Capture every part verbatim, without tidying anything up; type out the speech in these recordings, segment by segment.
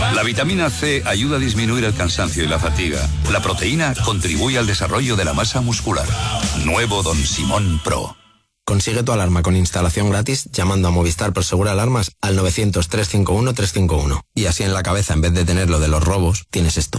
La vitamina C ayuda a disminuir el cansancio y la fatiga. La proteína contribuye al desarrollo de la masa muscular. Nuevo Don Simón Pro. Consigue tu alarma con instalación gratis llamando a Movistar Prosegur Alarmas al novecientos, trescientos cincuenta y uno, trescientos cincuenta y uno. Y así en la cabeza, en vez de tener lo de los robos, tienes esto.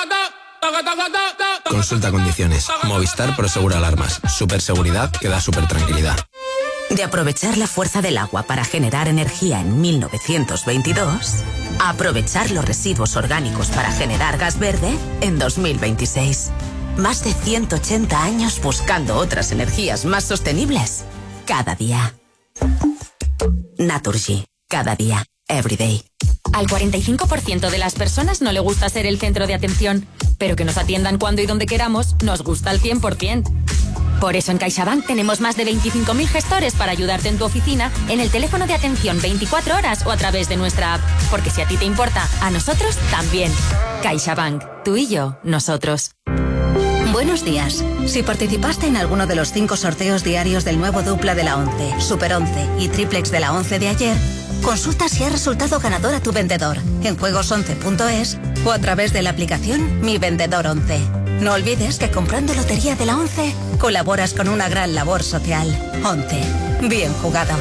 Consulta condiciones. Movistar Prosegur Alarmas. Superseguridad que da super tranquilidad. De aprovechar la fuerza del agua para generar energía en mil novecientos veintidós, a aprovechar los residuos orgánicos para generar gas verde en dos mil veintiséis. Más de ciento ochenta años buscando otras energías más sostenibles. Cada día. Naturgy. Cada día. Every day. Al cuarenta y cinco por ciento de las personas no le gusta ser el centro de atención, pero que nos atiendan cuando y donde queramos nos gusta al cien por ciento. Por eso en CaixaBank tenemos más de veinticinco mil gestores para ayudarte en tu oficina, en el teléfono de atención veinticuatro horas o a través de nuestra app. Porque si a ti te importa, a nosotros también. CaixaBank. Tú y yo, nosotros. Buenos días. Si participaste en alguno de los cinco sorteos diarios del nuevo dupla de la once, Super once y triplex de la once de ayer, consulta si ha resultado ganador a tu vendedor en juegos once punto es o a través de la aplicación Mi Vendedor once. No olvides que comprando Lotería de la once colaboras con una gran labor social. once. Bien jugado.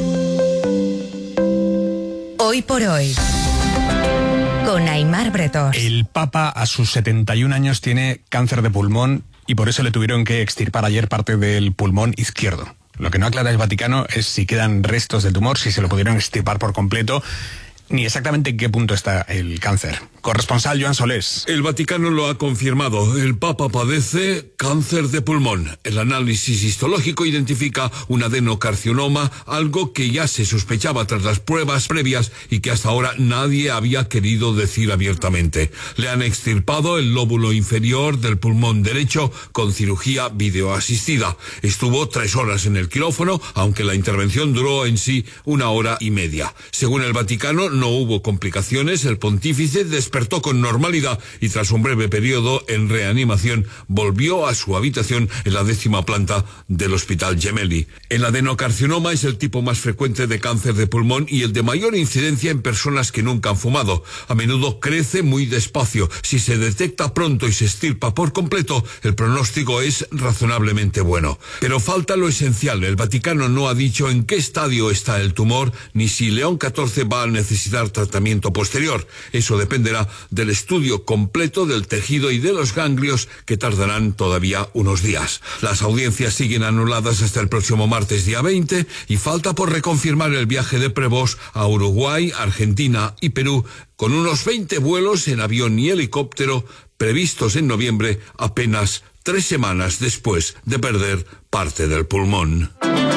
Hoy por hoy, con Aimar Bretós. El Papa a sus setenta y un años tiene cáncer de pulmón y por eso le tuvieron que extirpar ayer parte del pulmón izquierdo. Lo que no aclara el Vaticano es si quedan restos del tumor, si se lo pudieron extirpar por completo, ni exactamente en qué punto está el cáncer. Corresponsal Joan Solés. El Vaticano lo ha confirmado. El Papa padece cáncer de pulmón. El análisis histológico identifica un adenocarcinoma, algo que ya se sospechaba tras las pruebas previas y que hasta ahora nadie había querido decir abiertamente. Le han extirpado el lóbulo inferior del pulmón derecho con cirugía videoasistida. Estuvo tres horas en el quirófano, aunque la intervención duró en sí una hora y media. Según el Vaticano, no hubo complicaciones. El pontífice despertó con normalidad y tras un breve periodo en reanimación volvió a su habitación en la décima planta del Hospital Gemelli. El adenocarcinoma es el tipo más frecuente de cáncer de pulmón y el de mayor incidencia en personas que nunca han fumado. A menudo crece muy despacio. Si se detecta pronto y se extirpa por completo, el pronóstico es razonablemente bueno. Pero falta lo esencial. El Vaticano no ha dicho en qué estadio está el tumor ni si León catorce va a necesitar tratamiento posterior. Eso dependerá del estudio completo del tejido y de los ganglios, que tardarán todavía unos días. Las audiencias siguen anuladas hasta el próximo martes día veinte y falta por reconfirmar el viaje de Prevost a Uruguay, Argentina y Perú, con unos veinte vuelos en avión y helicóptero previstos en noviembre, apenas tres semanas después de perder parte del pulmón.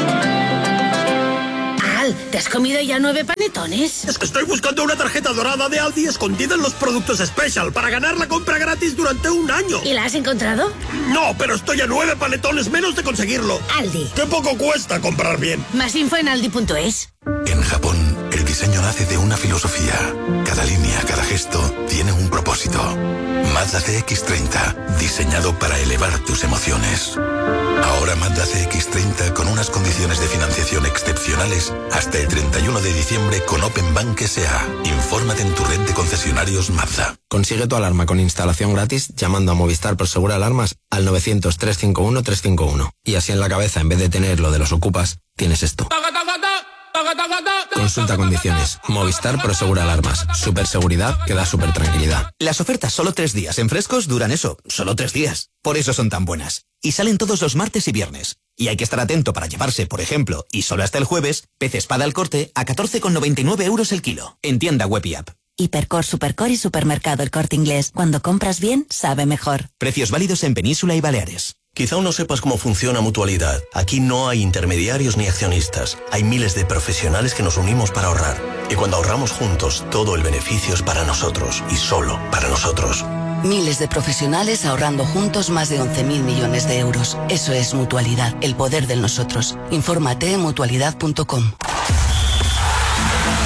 ¿Te has comido ya nueve panetones? Es que estoy buscando una tarjeta dorada de Aldi escondida en los productos Special para ganar la compra gratis durante un año. ¿Y la has encontrado? No, pero estoy a nueve panetones menos de conseguirlo. Aldi. ¡Qué poco cuesta comprar bien! Más info en aldi punto es. En Japón, el diseño nace de una filosofía. Cada línea, cada gesto tiene un propósito. Mazda C X treinta, diseñado para elevar tus emociones. Ahora Mazda C X treinta con unas condiciones de financiación excepcionales hasta el treinta y uno de diciembre con Open Bank S A. Infórmate en tu red de concesionarios Mazda. Consigue tu alarma con instalación gratis llamando a Movistar Prosegur Alarmas al novecientos, trescientos cincuenta y uno, trescientos cincuenta y uno. Y así en la cabeza, en vez de tener lo de los ocupas, tienes esto. Consulta condiciones. Movistar Prosegur Alarmas. Superseguridad que da super tranquilidad. Las ofertas solo tres días en Frescos duran eso, solo tres días. Por eso son tan buenas. Y salen todos los martes y viernes. Y hay que estar atento para llevarse, por ejemplo, y solo hasta el jueves, pez espada al corte a catorce con noventa y nueve euros el kilo. En tienda web y app. Hipercor, Supercor y Supermercado El Corte Inglés. Cuando compras bien, sabe mejor. Precios válidos en Península y Baleares. Quizá aún no sepas cómo funciona Mutualidad. Aquí no hay intermediarios ni accionistas. Hay miles de profesionales que nos unimos para ahorrar. Y cuando ahorramos juntos, todo el beneficio es para nosotros. Y solo para nosotros. Miles de profesionales ahorrando juntos más de once mil millones de euros. Eso es Mutualidad, el poder del nosotros. Infórmate en mutualidad punto com.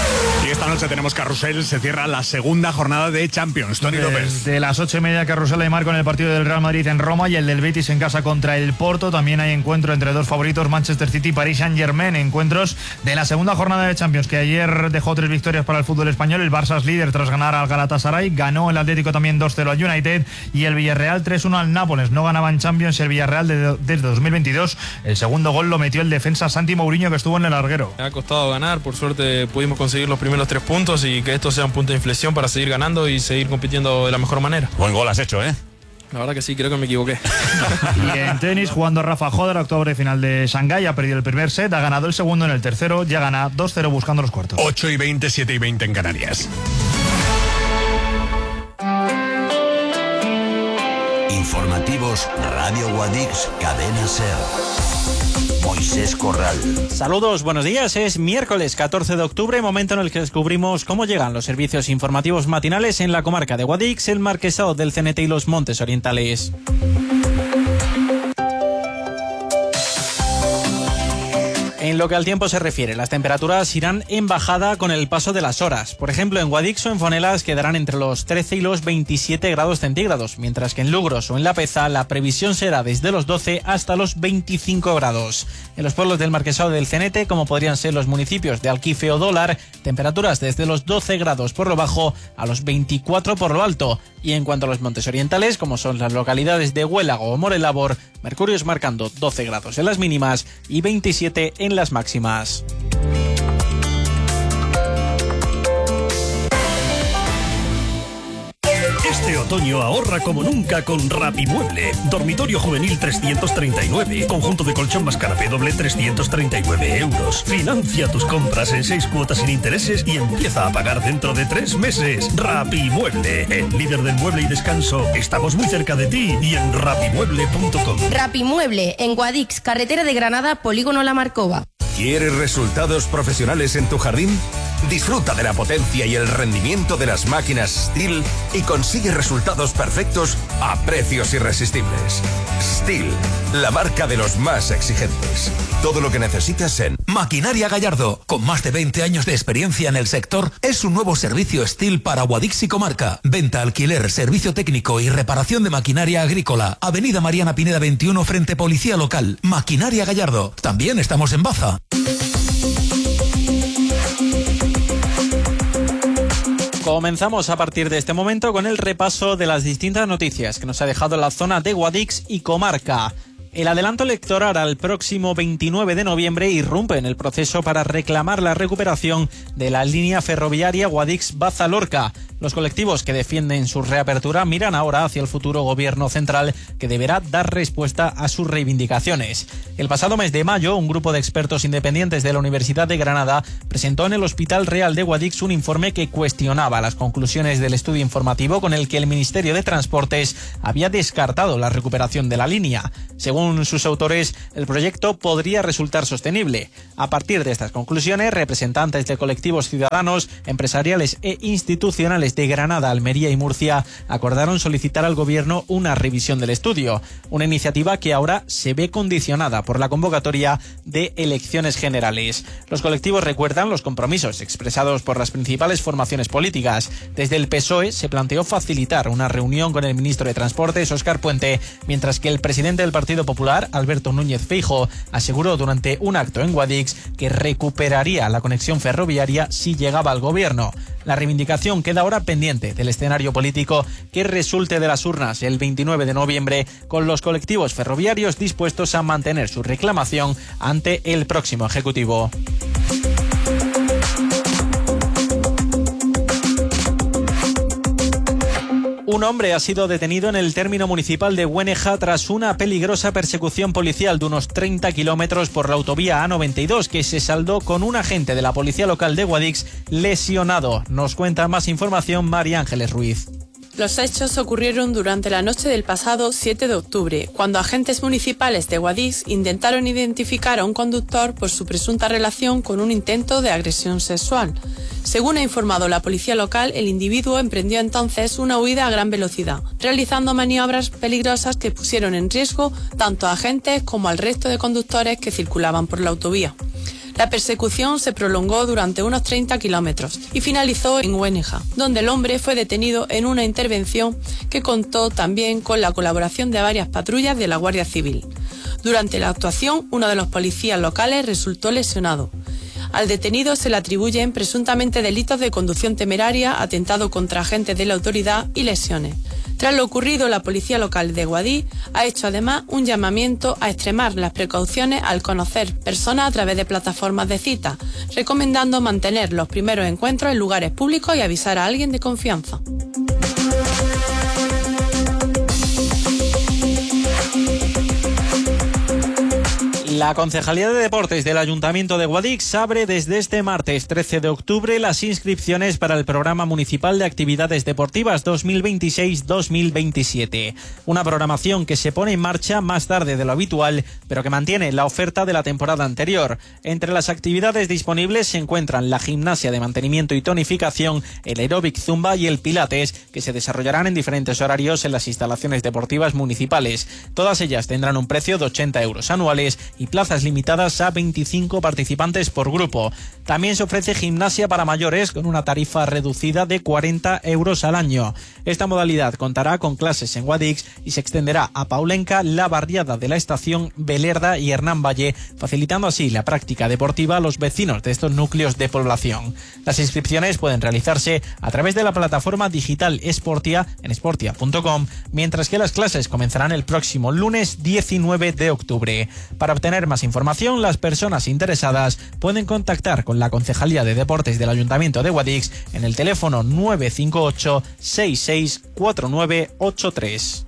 Y esta noche tenemos carrusel, se cierra la segunda jornada de Champions. Toni López. De las ocho y media, carrusel Aimar con el partido del Real Madrid en Roma y el del Betis en casa contra el Porto. También hay encuentro entre dos favoritos, Manchester City y Paris Saint-Germain. Encuentros de la segunda jornada de Champions, que ayer dejó tres victorias para el fútbol español. El Barça es líder tras ganar al Galatasaray. Ganó el Atlético también dos cero al United. Y el Villarreal tres uno al Nápoles. No ganaba en Champions el Villarreal de, desde dos mil veintidós. El segundo gol lo metió el defensa Santi Mourinho, que estuvo en el larguero. Me ha costado ganar, por suerte pudimos conseguir los primeros tres puntos y que esto sea un punto de inflexión para seguir ganando y seguir compitiendo de la mejor manera. Buen gol has hecho, ¿eh? La verdad que sí, creo que me equivoqué. Y en tenis, jugando Rafa Joder, octavo de final de Shanghái, ha perdido el primer set, ha ganado el segundo en el tercero, ya gana dos cero buscando los cuartos. ocho y veinte, siete y veinte en Canarias. Informativos Radio Guadix, Cadena SER. Moisés Corral. Saludos, buenos días. Es miércoles catorce de octubre, momento en el que descubrimos cómo llegan los servicios informativos matinales en la comarca de Guadix, el Marquesado del Cenete y los Montes Orientales. En lo que al tiempo se refiere, las temperaturas irán en bajada con el paso de las horas. Por ejemplo, en Guadix o en Fonelas quedarán entre los trece y los veintisiete grados centígrados, mientras que en Lugros o en La Peza la previsión será desde los doce hasta los veinticinco grados. En los pueblos del Marquesado del Cenete, como podrían ser los municipios de Alquife o Dólar, temperaturas desde los doce grados por lo bajo a los veinticuatro por lo alto. Y en cuanto a los montes orientales, como son las localidades de Huélago o Morelabor, mercurios marcando doce grados en las mínimas y veintisiete en las máximas. Este otoño ahorra como nunca con Rapimueble. Dormitorio juvenil trescientos treinta y nueve. Conjunto de colchón más canapé doble trescientos treinta y nueve euros. Financia tus compras en seis cuotas sin intereses y empieza a pagar dentro de tres meses. Rapimueble, el líder del mueble y descanso. Estamos muy cerca de ti y en rapimueble punto com. Rapimueble, en Guadix, carretera de Granada, Polígono La Marcova. ¿Quieres resultados profesionales en tu jardín? Disfruta de la potencia y el rendimiento de las máquinas Stihl y consigue resultados perfectos a precios irresistibles. Stihl, la marca de los más exigentes. Todo lo que necesitas en Maquinaria Gallardo, con más de veinte años de experiencia en el sector, es un nuevo servicio Stihl para Guadix y comarca. Venta, alquiler, servicio técnico y reparación de maquinaria agrícola. Avenida Mariana Pineda veintiuno frente Policía Local. Maquinaria Gallardo. También estamos en Baza. Comenzamos a partir de este momento con el repaso de las distintas noticias que nos ha dejado la zona de Guadix y comarca. El adelanto electoral al próximo veintinueve de noviembre irrumpe en el proceso para reclamar la recuperación de la línea ferroviaria Guadix-Baza-Lorca. Los colectivos que defienden su reapertura miran ahora hacia el futuro gobierno central, que deberá dar respuesta a sus reivindicaciones. El pasado mes de mayo, un grupo de expertos independientes de la Universidad de Granada presentó en el Hospital Real de Guadix un informe que cuestionaba las conclusiones del estudio informativo con el que el Ministerio de Transportes había descartado la recuperación de la línea. Según sus autores, el proyecto podría resultar sostenible. A partir de estas conclusiones, representantes de colectivos ciudadanos, empresariales e institucionales de Granada, Almería y Murcia acordaron solicitar al gobierno una revisión del estudio, una iniciativa que ahora se ve condicionada por la convocatoria de elecciones generales. Los colectivos recuerdan los compromisos expresados por las principales formaciones políticas. Desde el P S O E se planteó facilitar una reunión con el ministro de Transportes, Óscar Puente, mientras que el presidente del Partido Popular, Alberto Núñez Feijóo, aseguró durante un acto en Guadix que recuperaría la conexión ferroviaria si llegaba al gobierno. La reivindicación queda ahora pendiente del escenario político que resulte de las urnas el veintinueve de noviembre, con los colectivos ferroviarios dispuestos a mantener su reclamación ante el próximo Ejecutivo. Un hombre ha sido detenido en el término municipal de Güeneja tras una peligrosa persecución policial de unos treinta kilómetros por la autovía A noventa y dos que se saldó con un agente de la policía local de Guadix lesionado. Nos cuenta más información María Ángeles Ruiz. Los hechos ocurrieron durante la noche del pasado siete de octubre, cuando agentes municipales de Guadix intentaron identificar a un conductor por su presunta relación con un intento de agresión sexual. Según ha informado la policía local, el individuo emprendió entonces una huida a gran velocidad, realizando maniobras peligrosas que pusieron en riesgo tanto a agentes como al resto de conductores que circulaban por la autovía. La persecución se prolongó durante unos treinta kilómetros y finalizó en Güeneja, donde el hombre fue detenido en una intervención que contó también con la colaboración de varias patrullas de la Guardia Civil. Durante la actuación, uno de los policías locales resultó lesionado. Al detenido se le atribuyen presuntamente delitos de conducción temeraria, atentado contra agentes de la autoridad y lesiones. Tras lo ocurrido, la policía local de Guadix ha hecho además un llamamiento a extremar las precauciones al conocer personas a través de plataformas de cita, recomendando mantener los primeros encuentros en lugares públicos y avisar a alguien de confianza. La Concejalía de Deportes del Ayuntamiento de Guadix abre desde este martes trece de octubre las inscripciones para el Programa Municipal de Actividades Deportivas dos mil veintiséis dos mil veintisiete. Una programación que se pone en marcha más tarde de lo habitual, pero que mantiene la oferta de la temporada anterior. Entre las actividades disponibles se encuentran la gimnasia de mantenimiento y tonificación, el aeróbic zumba y el pilates, que se desarrollarán en diferentes horarios en las instalaciones deportivas municipales. Todas ellas tendrán un precio de ochenta euros anuales y plazas limitadas a veinticinco participantes por grupo. También se ofrece gimnasia para mayores con una tarifa reducida de cuarenta euros al año. Esta modalidad contará con clases en Guadix y se extenderá a Paulenca, La Barriada de la Estación, Belerda y Hernán Valle, facilitando así la práctica deportiva a los vecinos de estos núcleos de población. Las inscripciones pueden realizarse a través de la plataforma digital Sportia en sportia punto com, mientras que las clases comenzarán el próximo lunes diecinueve de octubre. Para obtener más información, las personas interesadas pueden contactar con la Concejalía de Deportes del Ayuntamiento de Guadix en el teléfono nueve cinco ocho seis seis cuatro nueve ocho tres.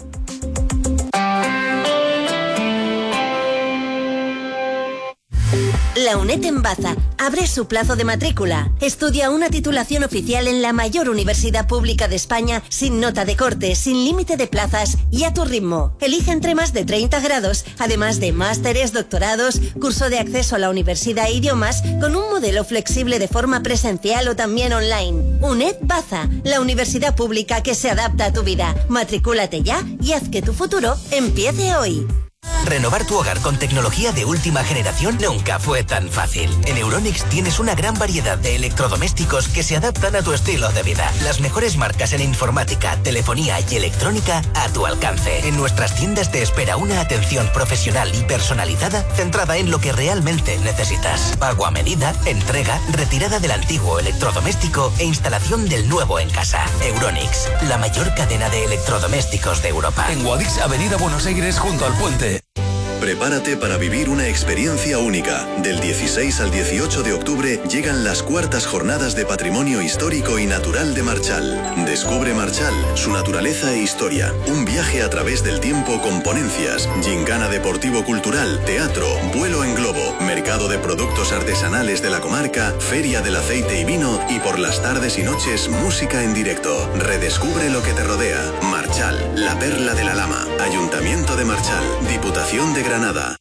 La UNED en Baza abre su plazo de matrícula. Estudia una titulación oficial en la mayor universidad pública de España sin nota de corte, sin límite de plazas y a tu ritmo. Elige entre más de treinta grados, además de másteres, doctorados, curso de acceso a la universidad e idiomas con un modelo flexible de forma presencial o también online. UNED Baza, la universidad pública que se adapta a tu vida. Matricúlate ya y haz que tu futuro empiece hoy. Renovar tu hogar con tecnología de última generación nunca fue tan fácil. En Euronics tienes una gran variedad de electrodomésticos que se adaptan a tu estilo de vida. Las mejores marcas en informática, telefonía y electrónica a tu alcance. En nuestras tiendas te espera una atención profesional y personalizada centrada en lo que realmente necesitas. Pago a medida, entrega, retirada del antiguo electrodoméstico e instalación del nuevo en casa. Euronics, la mayor cadena de electrodomésticos de Europa. En Guadix, Avenida Buenos Aires, junto al puente. Prepárate para vivir una experiencia única. Del dieciséis al dieciocho de octubre llegan las cuartas jornadas de Patrimonio Histórico y Natural de Marchal. Descubre Marchal, su naturaleza e historia. Un viaje a través del tiempo con ponencias, gincana deportivo-cultural, teatro, vuelo en globo, mercado de productos artesanales de la comarca, feria del aceite y vino y por las tardes y noches música en directo. Redescubre lo que te rodea. Marchal, la perla de la Lama. Ayuntamiento de Marchal, Diputación de Granada.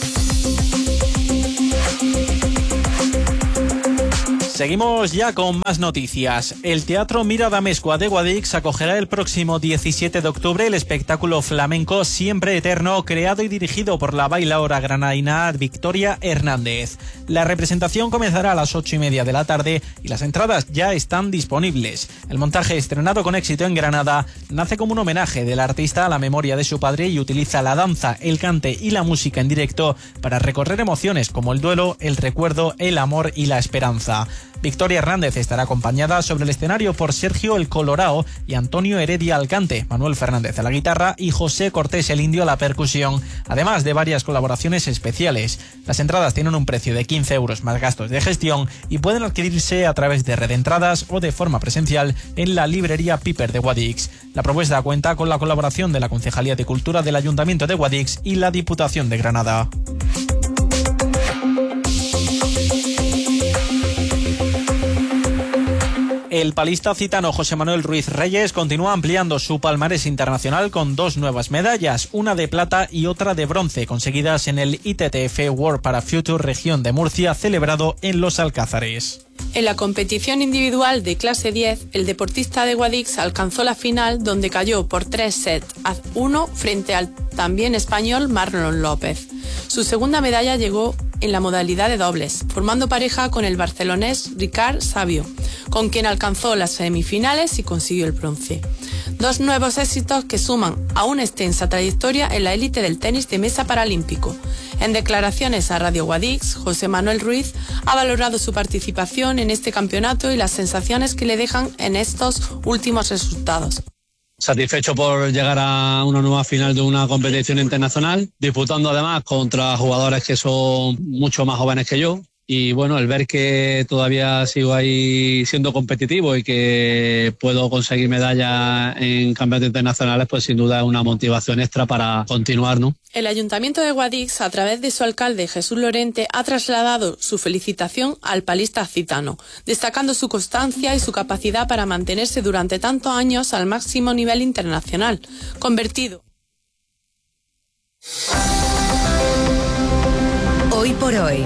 Seguimos ya con más noticias. El Teatro Mirada Amezcua de Guadix acogerá el próximo diecisiete de octubre el espectáculo flamenco Siempre Eterno, creado y dirigido por la bailaora granadina Victoria Hernández. La representación comenzará a las ocho y media de la tarde y las entradas ya están disponibles. El montaje, estrenado con éxito en Granada, nace como un homenaje del artista a la memoria de su padre y utiliza la danza, el cante y la música en directo para recorrer emociones como el duelo, el recuerdo, el amor y la esperanza. Victoria Hernández estará acompañada sobre el escenario por Sergio el Colorao y Antonio Heredia al cante, Manuel Fernández a la guitarra y José Cortés el Indio a la percusión, además de varias colaboraciones especiales. Las entradas tienen un precio de quince euros más gastos de gestión y pueden adquirirse a través de Red Entradas o de forma presencial en la librería Piper de Guadix. La propuesta cuenta con la colaboración de la Concejalía de Cultura del Ayuntamiento de Guadix y la Diputación de Granada. El palista citano José Manuel Ruiz Reyes continúa ampliando su palmarés internacional con dos nuevas medallas, una de plata y otra de bronce, conseguidas en el I T T F World para Future Región de Murcia, celebrado en Los Alcázares. En la competición individual de clase diez, el deportista de Guadix alcanzó la final donde cayó por tres sets a uno frente al también español Marlon López. Su segunda medalla llegó en la modalidad de dobles, formando pareja con el barcelonés Ricard Savio, con quien alcanzó las semifinales y consiguió el bronce. Dos nuevos éxitos que suman a una extensa trayectoria en la élite del tenis de mesa paralímpico. En declaraciones a Radio Guadix, José Manuel Ruiz ha valorado su participación en este campeonato y las sensaciones que le dejan en estos últimos resultados. Satisfecho por llegar a una nueva final de una competición internacional, disputando además contra jugadores que son mucho más jóvenes que yo. Y bueno, el ver que todavía sigo ahí siendo competitivo y que puedo conseguir medallas en campeonatos internacionales, pues sin duda es una motivación extra para continuar, ¿no? El Ayuntamiento de Guadix, a través de su alcalde Jesús Lorente, ha trasladado su felicitación al palista citano, destacando su constancia y su capacidad para mantenerse durante tantos años al máximo nivel internacional, convertido. Hoy por hoy,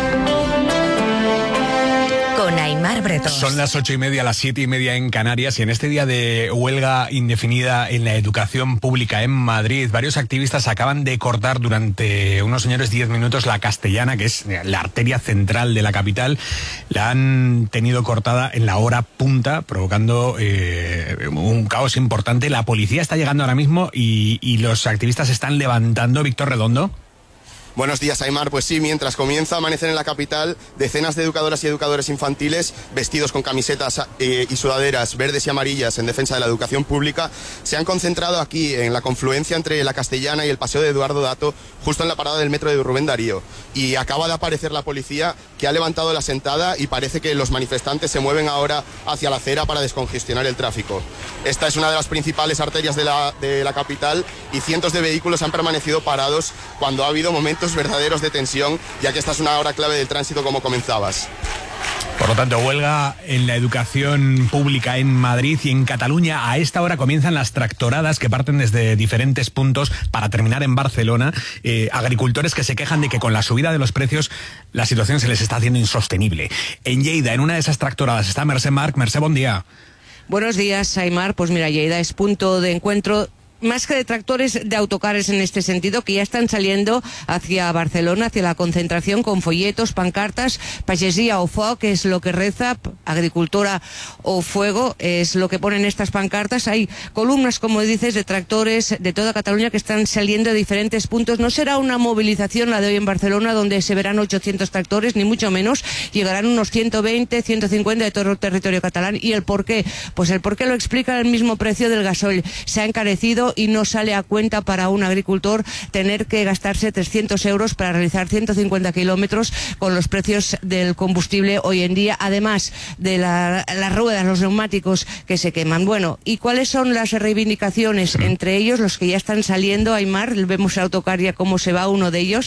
con Aimar Bretón. Son las ocho y media, las siete y media en Canarias, y en este día de huelga indefinida en la educación pública en Madrid, varios activistas acaban de cortar durante unos señores diez minutos la Castellana, que es la arteria central de la capital. La han tenido cortada en la hora punta, provocando eh, un caos importante. La policía está llegando ahora mismo y, y los activistas se están levantando. Víctor Redondo. Buenos días, Aimar. Pues sí, mientras comienza a amanecer en la capital, decenas de educadoras y educadores infantiles, vestidos con camisetas eh, y sudaderas verdes y amarillas en defensa de la educación pública, se han concentrado aquí en la confluencia entre la Castellana y el Paseo de Eduardo Dato, justo en la parada del metro de Rubén Darío. Y acaba de aparecer la policía, que ha levantado la sentada, y parece que los manifestantes se mueven ahora hacia la acera para descongestionar el tráfico. Esta es una de las principales arterias de la, de la capital, y cientos de vehículos han permanecido parados cuando ha habido momentos verdaderos de tensión, ya que esta es una hora clave del tránsito, como comenzabas. Por lo tanto, huelga en la educación pública en Madrid, y en Cataluña a esta hora comienzan las tractoradas que parten desde diferentes puntos para terminar en Barcelona. Eh, agricultores que se quejan de que con la subida de los precios la situación se les está haciendo insostenible. En Lleida, en una de esas tractoradas, está Mercè Marc. Mercè, buen día. Buenos días, Aimar. Pues mira, Lleida es punto de encuentro más que de tractores, de autocares en este sentido, que ya están saliendo hacia Barcelona, hacia la concentración, con folletos, pancartas, pagesia o foc, que es lo que reza, agricultora o fuego, es lo que ponen estas pancartas. Hay columnas, como dices, de tractores de toda Cataluña que están saliendo de diferentes puntos. No será una movilización la de hoy en Barcelona, donde se verán ochocientos tractores, ni mucho menos. Llegarán unos ciento veinte, ciento cincuenta de todo el territorio catalán. ¿Y el por qué? Pues el por qué lo explica el mismo precio del gasoil. Se ha encarecido y no sale a cuenta para un agricultor tener que gastarse trescientos euros para realizar ciento cincuenta kilómetros con los precios del combustible hoy en día, además de la, las ruedas, los neumáticos que se queman. Bueno, ¿y cuáles son las reivindicaciones? Entre ellos, los que ya están saliendo, Aimar, vemos el autocar ya cómo se va uno de ellos.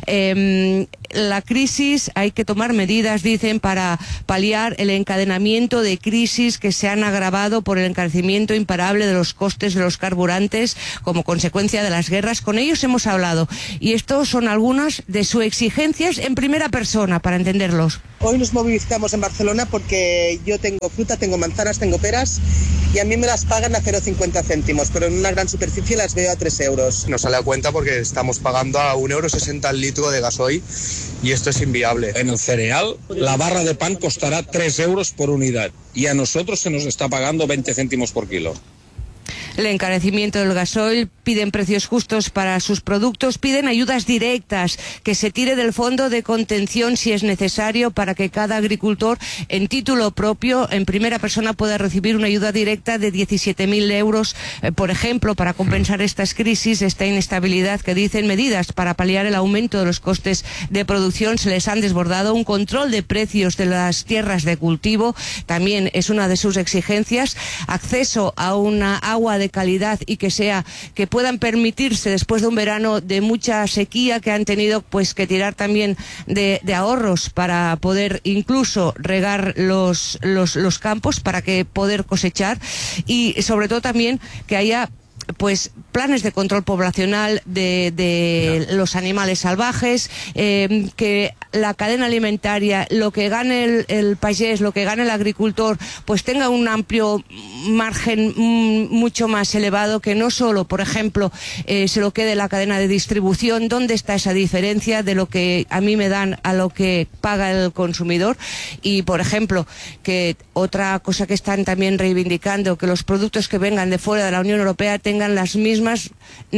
Eh, la crisis, hay que tomar medidas, dicen, para paliar el encadenamiento de crisis que se han agravado por el encarecimiento imparable de los costes de los carburantes como consecuencia de las guerras. Con ellos hemos hablado, y estos son algunas de sus exigencias en primera persona, para entenderlos. Hoy nos movilizamos en Barcelona porque yo tengo fruta, tengo manzanas, tengo peras, y a mí me las pagan a cero coma cincuenta céntimos, pero en una gran superficie las veo a tres euros. Nos sale a cuenta porque estamos pagando a un euro sesenta el litro de gasoil, y esto es inviable. En el cereal, la barra de pan costará tres euros por unidad, y a nosotros se nos está pagando veinte céntimos por kilo. El encarecimiento del gasoil, piden precios justos para sus productos, piden ayudas directas, que se tire del fondo de contención si es necesario, para que cada agricultor en título propio, en primera persona, pueda recibir una ayuda directa de diecisiete mil euros, eh, por ejemplo, para compensar estas crisis, esta inestabilidad, que dicen medidas para paliar el aumento de los costes de producción. Se les han desbordado. Un control de precios de las tierras de cultivo también es una de sus exigencias. Acceso a una agua de calidad y que sea, que puedan permitirse, después de un verano de mucha sequía, que han tenido pues que tirar también de, de ahorros para poder incluso regar los, los, los campos, para que poder cosechar, y sobre todo también que haya pues planes de control poblacional de, de no. los animales salvajes, eh, que la cadena alimentaria, lo que gane el, el payés, lo que gane el agricultor, pues tenga un amplio margen mm, mucho más elevado, que no solo, por ejemplo, eh, se lo quede la cadena de distribución. ¿Dónde está esa diferencia de lo que a mí me dan a lo que paga el consumidor? Y, por ejemplo, que otra cosa que están también reivindicando, que los productos que vengan de fuera de la Unión Europea tengan las mismas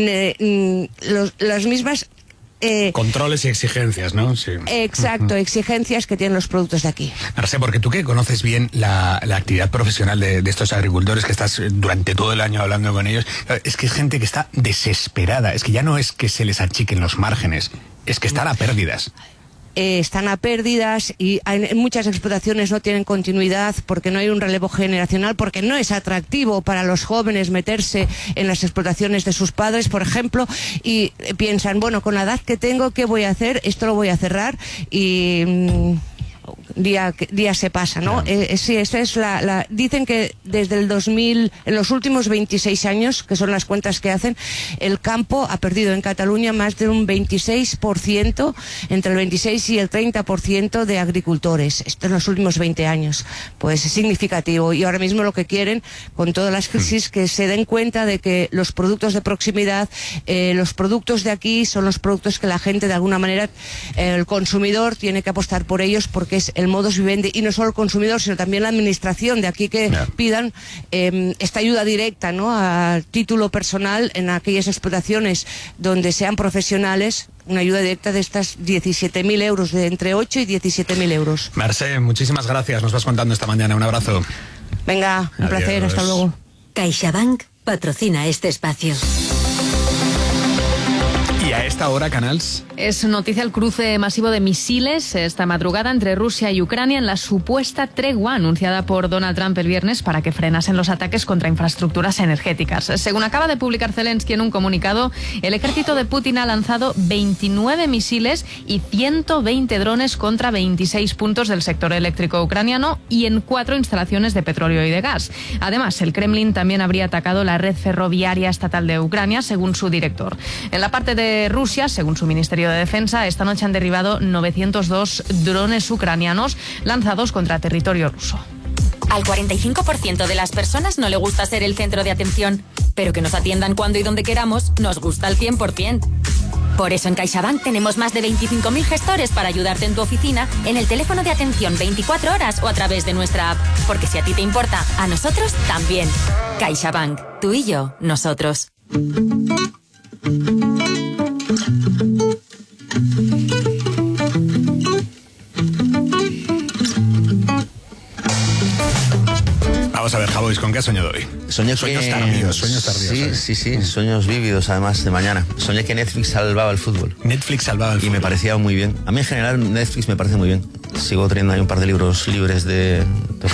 eh, los, las mismas Eh, controles y exigencias, ¿no? Sí. Exacto, exigencias que tienen los productos de aquí. Arce, porque tú que conoces bien la, la actividad profesional de, de estos agricultores, que estás durante todo el año hablando con ellos, es que es gente que está desesperada. Es que ya no es que se les achiquen los márgenes, es que están a pérdidas. Eh, están a pérdidas y hay, muchas explotaciones no tienen continuidad porque no hay un relevo generacional, porque no es atractivo para los jóvenes meterse en las explotaciones de sus padres, por ejemplo, y piensan, bueno, con la edad que tengo, ¿qué voy a hacer? Esto lo voy a cerrar y... Mmm, día día se pasa, ¿no? Yeah. Eh, sí, esa es la, la dicen que desde el dos mil, en los últimos veintiséis años, que son las cuentas que hacen, el campo ha perdido en Cataluña más de un veintiséis por ciento, entre el veintiséis y el treinta por ciento de agricultores. Esto en los últimos veinte años. Pues es significativo. Y ahora mismo lo que quieren, con todas las crisis, que se den cuenta de que los productos de proximidad, eh, los productos de aquí son los productos que la gente, de alguna manera, eh, el consumidor tiene que apostar por ellos, porque es el modus vivendi, y no solo el consumidor, sino también la administración de aquí, que yeah. pidan eh, esta ayuda directa, ¿no?, a título personal en aquellas explotaciones donde sean profesionales, una ayuda directa de estas diecisiete mil euros, de entre ocho y diecisiete mil euros. Mercè, muchísimas gracias, nos vas contando esta mañana, un abrazo. Venga, un Adiós. placer, hasta luego. CaixaBank patrocina este espacio. Y a esta hora, Canals. Es noticia el cruce masivo de misiles esta madrugada entre Rusia y Ucrania en la supuesta tregua anunciada por Donald Trump el viernes para que frenasen los ataques contra infraestructuras energéticas. Según acaba de publicar Zelensky en un comunicado, el ejército de Putin ha lanzado veintinueve misiles y ciento veinte drones contra veintiséis puntos del sector eléctrico ucraniano y en cuatro instalaciones de petróleo y de gas. Además, el Kremlin también habría atacado la red ferroviaria estatal de Ucrania, según su director. En la parte de Rusia, según su Ministerio de Defensa, esta noche han derribado novecientos dos drones ucranianos lanzados contra territorio ruso. Al cuarenta y cinco por ciento de las personas no le gusta ser el centro de atención, pero que nos atiendan cuando y donde queramos nos gusta al cien por ciento. Por eso en CaixaBank tenemos más de veinticinco mil gestores para ayudarte en tu oficina, en el teléfono de atención veinticuatro horas o a través de nuestra app. Porque si a ti te importa, a nosotros también. CaixaBank, tú y yo, nosotros. Vamos a ver, Javois, ¿con qué has soñado hoy? Soñé sueños que... tardíos, sueños tardíos. Sí, ¿eh? sí, sí, sueños vívidos, además, de mañana. Soñé que Netflix salvaba el fútbol. Netflix salvaba el y fútbol. Y me parecía muy bien. A mí, en general, Netflix me parece muy bien. Sigo teniendo ahí un par de libros libres de...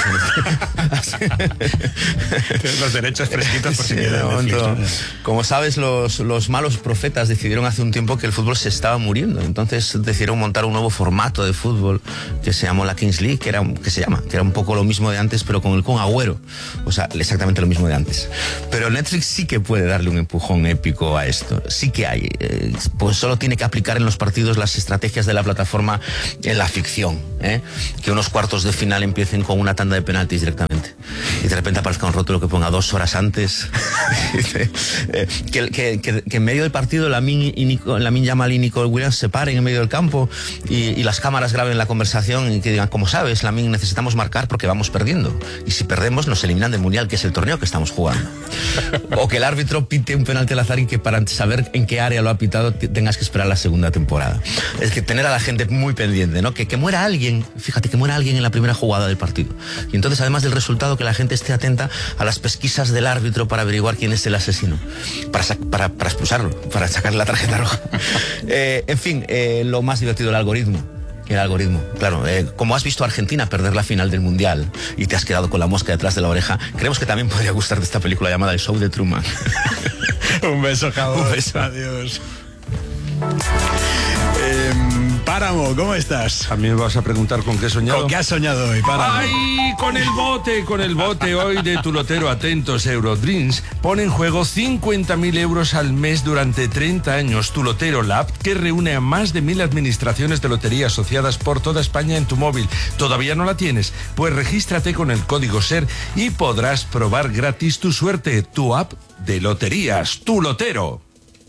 Los derechos fresquitos por si sí, queda Netflix, ¿no? Como sabes, los, los malos profetas decidieron hace un tiempo que el fútbol se estaba muriendo. Entonces decidieron montar un nuevo formato de fútbol que se llamó la Kings League, que, era, que se llama, que era un poco lo mismo de antes, pero con el Kun Agüero. O sea, exactamente lo mismo de antes. Pero Netflix sí que puede darle un empujón épico a esto. Sí que hay. Eh, pues solo tiene que aplicar en los partidos las estrategias de la plataforma en la ficción. ¿eh? Que unos cuartos de final empiecen con una tanda de penaltis directamente. Y de repente aparezca un rótulo que ponga dos horas antes. eh, que, que, que, que en medio del partido Lamine y Nico, Lamine Yamal y Nico Williams se paren en medio del campo y, y las cámaras graben la conversación y que digan, como sabes, Lamine, necesitamos marcar porque vamos perdiendo. Y si perdemos nos eliminan del Mundial, que es el torneo que estamos jugando. O que el árbitro pite un penalti al azar y que para saber en qué área lo ha pitado tengas que esperar la segunda temporada. Es que tener a la gente muy pendiente, ¿no? Que, que muera alguien, fíjate, que muera alguien en la primera jugada del partido. Y entonces, además del resultado, que la gente esté atenta a las pesquisas del árbitro para averiguar quién es el asesino, para, para, para expulsarlo, para sacarle la tarjeta roja. eh, en fin, eh, lo más divertido, el algoritmo. El algoritmo, claro, eh, como has visto a Argentina perder la final del Mundial y te has quedado con la mosca detrás de la oreja, creemos que también podría gustarte esta película llamada El Show de Truman. Un beso, Javois. Un beso. Adiós. Eh, Páramo, ¿cómo estás? A mí me vas a preguntar con qué he soñado. ¿Con qué has soñado hoy, Páramo? ¡Ay! Con el bote, con el bote hoy de tu lotero. Atentos, Eurodreams pone en juego cincuenta mil euros al mes durante treinta años. Tu lotero, la app que reúne a más de mil administraciones de lotería asociadas por toda España en tu móvil. ¿Todavía no la tienes? Pues regístrate con el código SER y podrás probar gratis tu suerte. Tu app de loterías, tu lotero.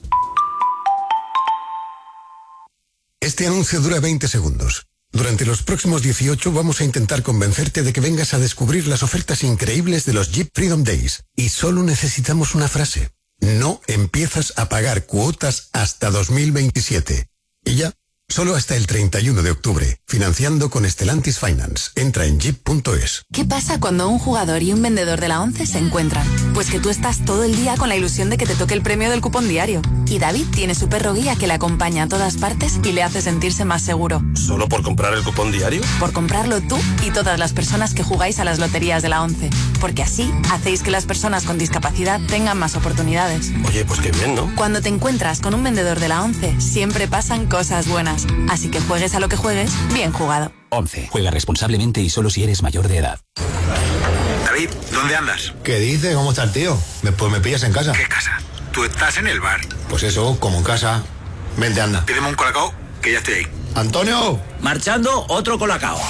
Este anuncio dura veinte segundos. Durante los próximos dieciocho vamos a intentar convencerte de que vengas a descubrir las ofertas increíbles de los Jeep Freedom Days. Y solo necesitamos una frase. No empiezas a pagar cuotas hasta dos mil veintisiete. Y ya, solo hasta el treinta y uno de octubre. Financiando con Stellantis Finance. Entra en jeep punto es. ¿Qué pasa cuando un jugador y un vendedor de la ONCE se encuentran? Pues que tú estás todo el día con la ilusión de que te toque el premio del cupón diario. Y David tiene su perro guía que le acompaña a todas partes y le hace sentirse más seguro. ¿Solo por comprar el cupón diario? Por comprarlo tú y todas las personas que jugáis a las loterías de la ONCE. Porque así hacéis que las personas con discapacidad tengan más oportunidades. Oye, pues qué bien, ¿no? Cuando te encuentras con un vendedor de la ONCE, siempre pasan cosas buenas. Así que juegues a lo que juegues, bien jugado. ONCE. Juega responsablemente y solo si eres mayor de edad. David, ¿dónde andas? ¿Qué dices? ¿Cómo está el tío? Me, pues me pillas en casa. ¿Qué casa? Tú estás en el bar. Pues eso, como en casa. Vente, anda. Pídeme un colacao, que ya estoy ahí. ¡Antonio! Marchando, otro colacao.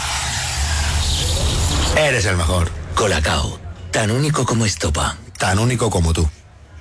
Eres el mejor. Colacao. Tan único como estopa. Tan único como tú.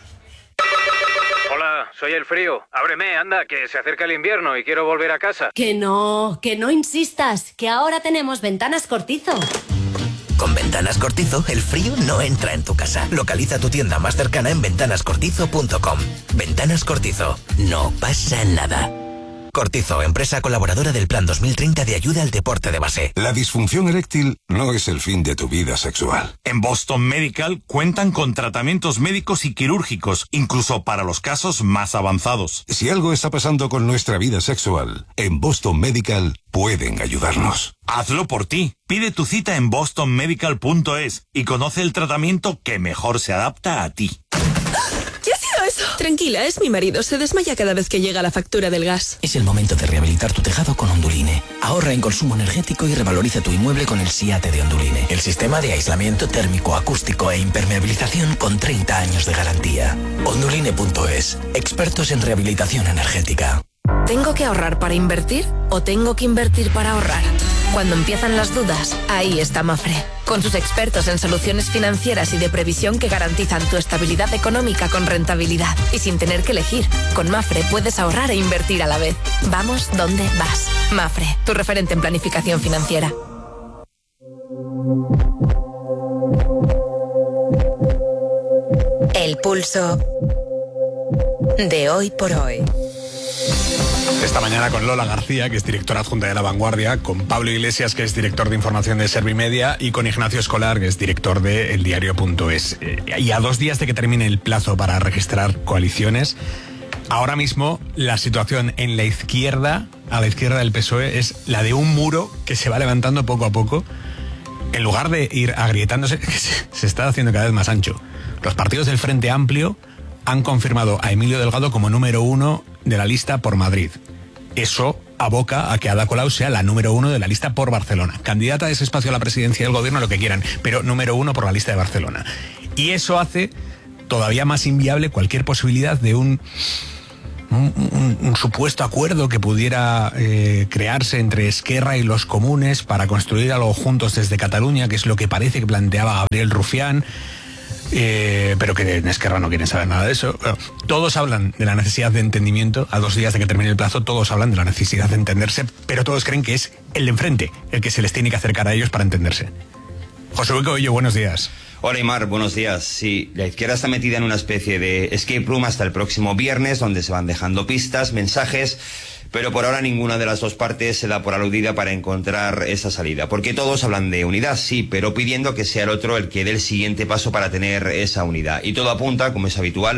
Soy el frío. Ábreme, anda, que se acerca el invierno y quiero volver a casa. Que no, que no insistas, que ahora tenemos Ventanas Cortizo. Con Ventanas Cortizo, el frío no entra en tu casa. Localiza tu tienda más cercana en ventanas cortizo punto com. Ventanas Cortizo. No pasa nada. Cortizo, empresa colaboradora del Plan dos mil treinta de ayuda al deporte de base. La disfunción eréctil no es el fin de tu vida sexual. En Boston Medical cuentan con tratamientos médicos y quirúrgicos, incluso para los casos más avanzados. Si algo está pasando con nuestra vida sexual, en Boston Medical pueden ayudarnos. Hazlo por ti. Pide tu cita en boston medical punto es y conoce el tratamiento que mejor se adapta a ti. ¿Qué ha sido eso? Tranquila, es mi marido. Se desmaya cada vez que llega la factura del gas. Es el momento de rehabilitar tu tejado con Onduline. Ahorra en consumo energético y revaloriza tu inmueble con el SIATE de Onduline. El sistema de aislamiento térmico, acústico e impermeabilización con treinta años de garantía. Onduline punto es. Expertos en rehabilitación energética. ¿Tengo que ahorrar para invertir o tengo que invertir para ahorrar? Cuando empiezan las dudas, ahí está Mafre. Con sus expertos en soluciones financieras y de previsión que garantizan tu estabilidad económica con rentabilidad. Y sin tener que elegir, con Mafre puedes ahorrar e invertir a la vez. Vamos donde vas. Mafre, tu referente en planificación financiera. El pulso de hoy por hoy. Esta mañana con Lola García, que es directora adjunta de La Vanguardia, con Pablo Iglesias, que es director de información de Servimedia, y con Ignacio Escolar, que es director de el diario punto es. Eh, y a dos días de que termine el plazo para registrar coaliciones, ahora mismo la situación en la izquierda, a la izquierda del P S O E, es la de un muro que se va levantando poco a poco. En lugar de ir agrietándose, que se, se está haciendo cada vez más ancho. Los partidos del Frente Amplio han confirmado a Emilio Delgado como número uno de la lista por Madrid. Eso aboca a que Ada Colau sea la número uno de la lista por Barcelona. Candidata de ese espacio a la presidencia del gobierno, lo que quieran, pero número uno por la lista de Barcelona. Y eso hace todavía más inviable cualquier posibilidad de un, un, un, un supuesto acuerdo que pudiera eh, crearse entre Esquerra y los comunes para construir algo juntos desde Cataluña, que es lo que parece que planteaba Gabriel Rufián. Eh, pero que en Esquerra no quieren saber nada de eso. Bueno, todos hablan de la necesidad de entendimiento. A dos días de que termine el plazo, todos hablan de la necesidad de entenderse, pero todos creen que es el de enfrente el que se les tiene que acercar a ellos para entenderse. José Luis Coello, buenos días. Hola Aymar, buenos días. Sí, la izquierda está metida en una especie de escape room hasta el próximo viernes, donde se van dejando pistas, mensajes, pero por ahora ninguna de las dos partes se da por aludida para encontrar esa salida. Porque todos hablan de unidad, sí, pero pidiendo que sea el otro el que dé el siguiente paso para tener esa unidad. Y todo apunta, como es habitual,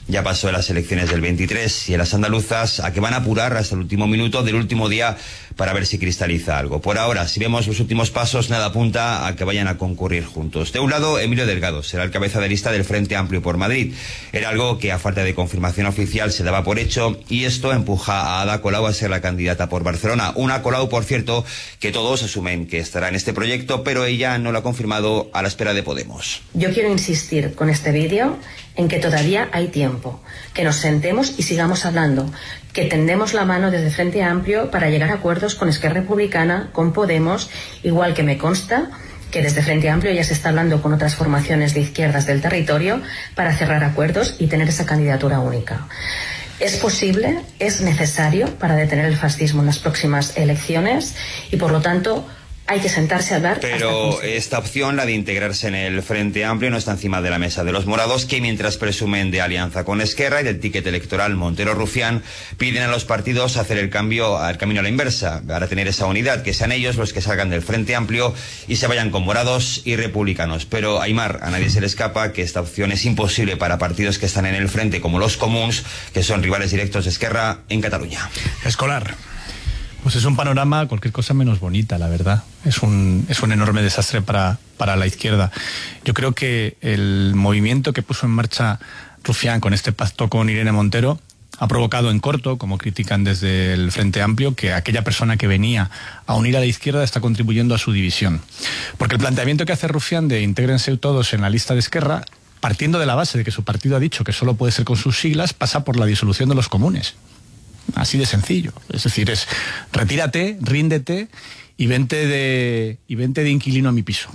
ya pasó en las elecciones del veintitrés y en las andaluzas, a que van a apurar hasta el último minuto del último día para ver si cristaliza algo. Por ahora, si vemos los últimos pasos, nada apunta a que vayan a concurrir juntos. De un lado, Emilio Delgado será el cabeza de lista del Frente Amplio por Madrid. Era algo que a falta de confirmación oficial se daba por hecho, y esto empuja a Ada Colau a ser la candidata por Barcelona. Una Colau, por cierto, que todos asumen que estará en este proyecto, pero ella no lo ha confirmado, a la espera de Podemos. Yo quiero insistir con este vídeo en que todavía hay tiempo, que nos sentemos y sigamos hablando, que tendemos la mano desde Frente Amplio para llegar a acuerdos con Esquerra Republicana, con Podemos, igual que me consta que desde Frente Amplio ya se está hablando con otras formaciones de izquierdas del territorio para cerrar acuerdos y tener esa candidatura única. Es posible, es necesario para detener el fascismo en las próximas elecciones y, por lo tanto, hay que sentarse a hablar. Pero esta opción, la de integrarse en el Frente Amplio, no está encima de la mesa de los morados, que mientras presumen de alianza con Esquerra y del ticket electoral Montero-Rufián, piden a los partidos hacer el cambio al camino a la inversa, para tener esa unidad, que sean ellos los que salgan del Frente Amplio y se vayan con morados y republicanos. Pero, Aimar, a nadie se le escapa que esta opción es imposible para partidos que están en el frente, como los Comuns, que son rivales directos de Esquerra en Cataluña. Escolar. Pues es un panorama cualquier cosa menos bonita, la verdad. Es un, es un enorme desastre para, para la izquierda. Yo creo que el movimiento que puso en marcha Rufián con este pacto con Irene Montero ha provocado en corto, como critican desde el Frente Amplio, que aquella persona que venía a unir a la izquierda está contribuyendo a su división. Porque el planteamiento que hace Rufián de intégrense todos en la lista de Esquerra, partiendo de la base de que su partido ha dicho que solo puede ser con sus siglas, pasa por la disolución de los comunes. Así de sencillo. Es decir, es retírate, ríndete y vente de, y vente de inquilino a mi piso.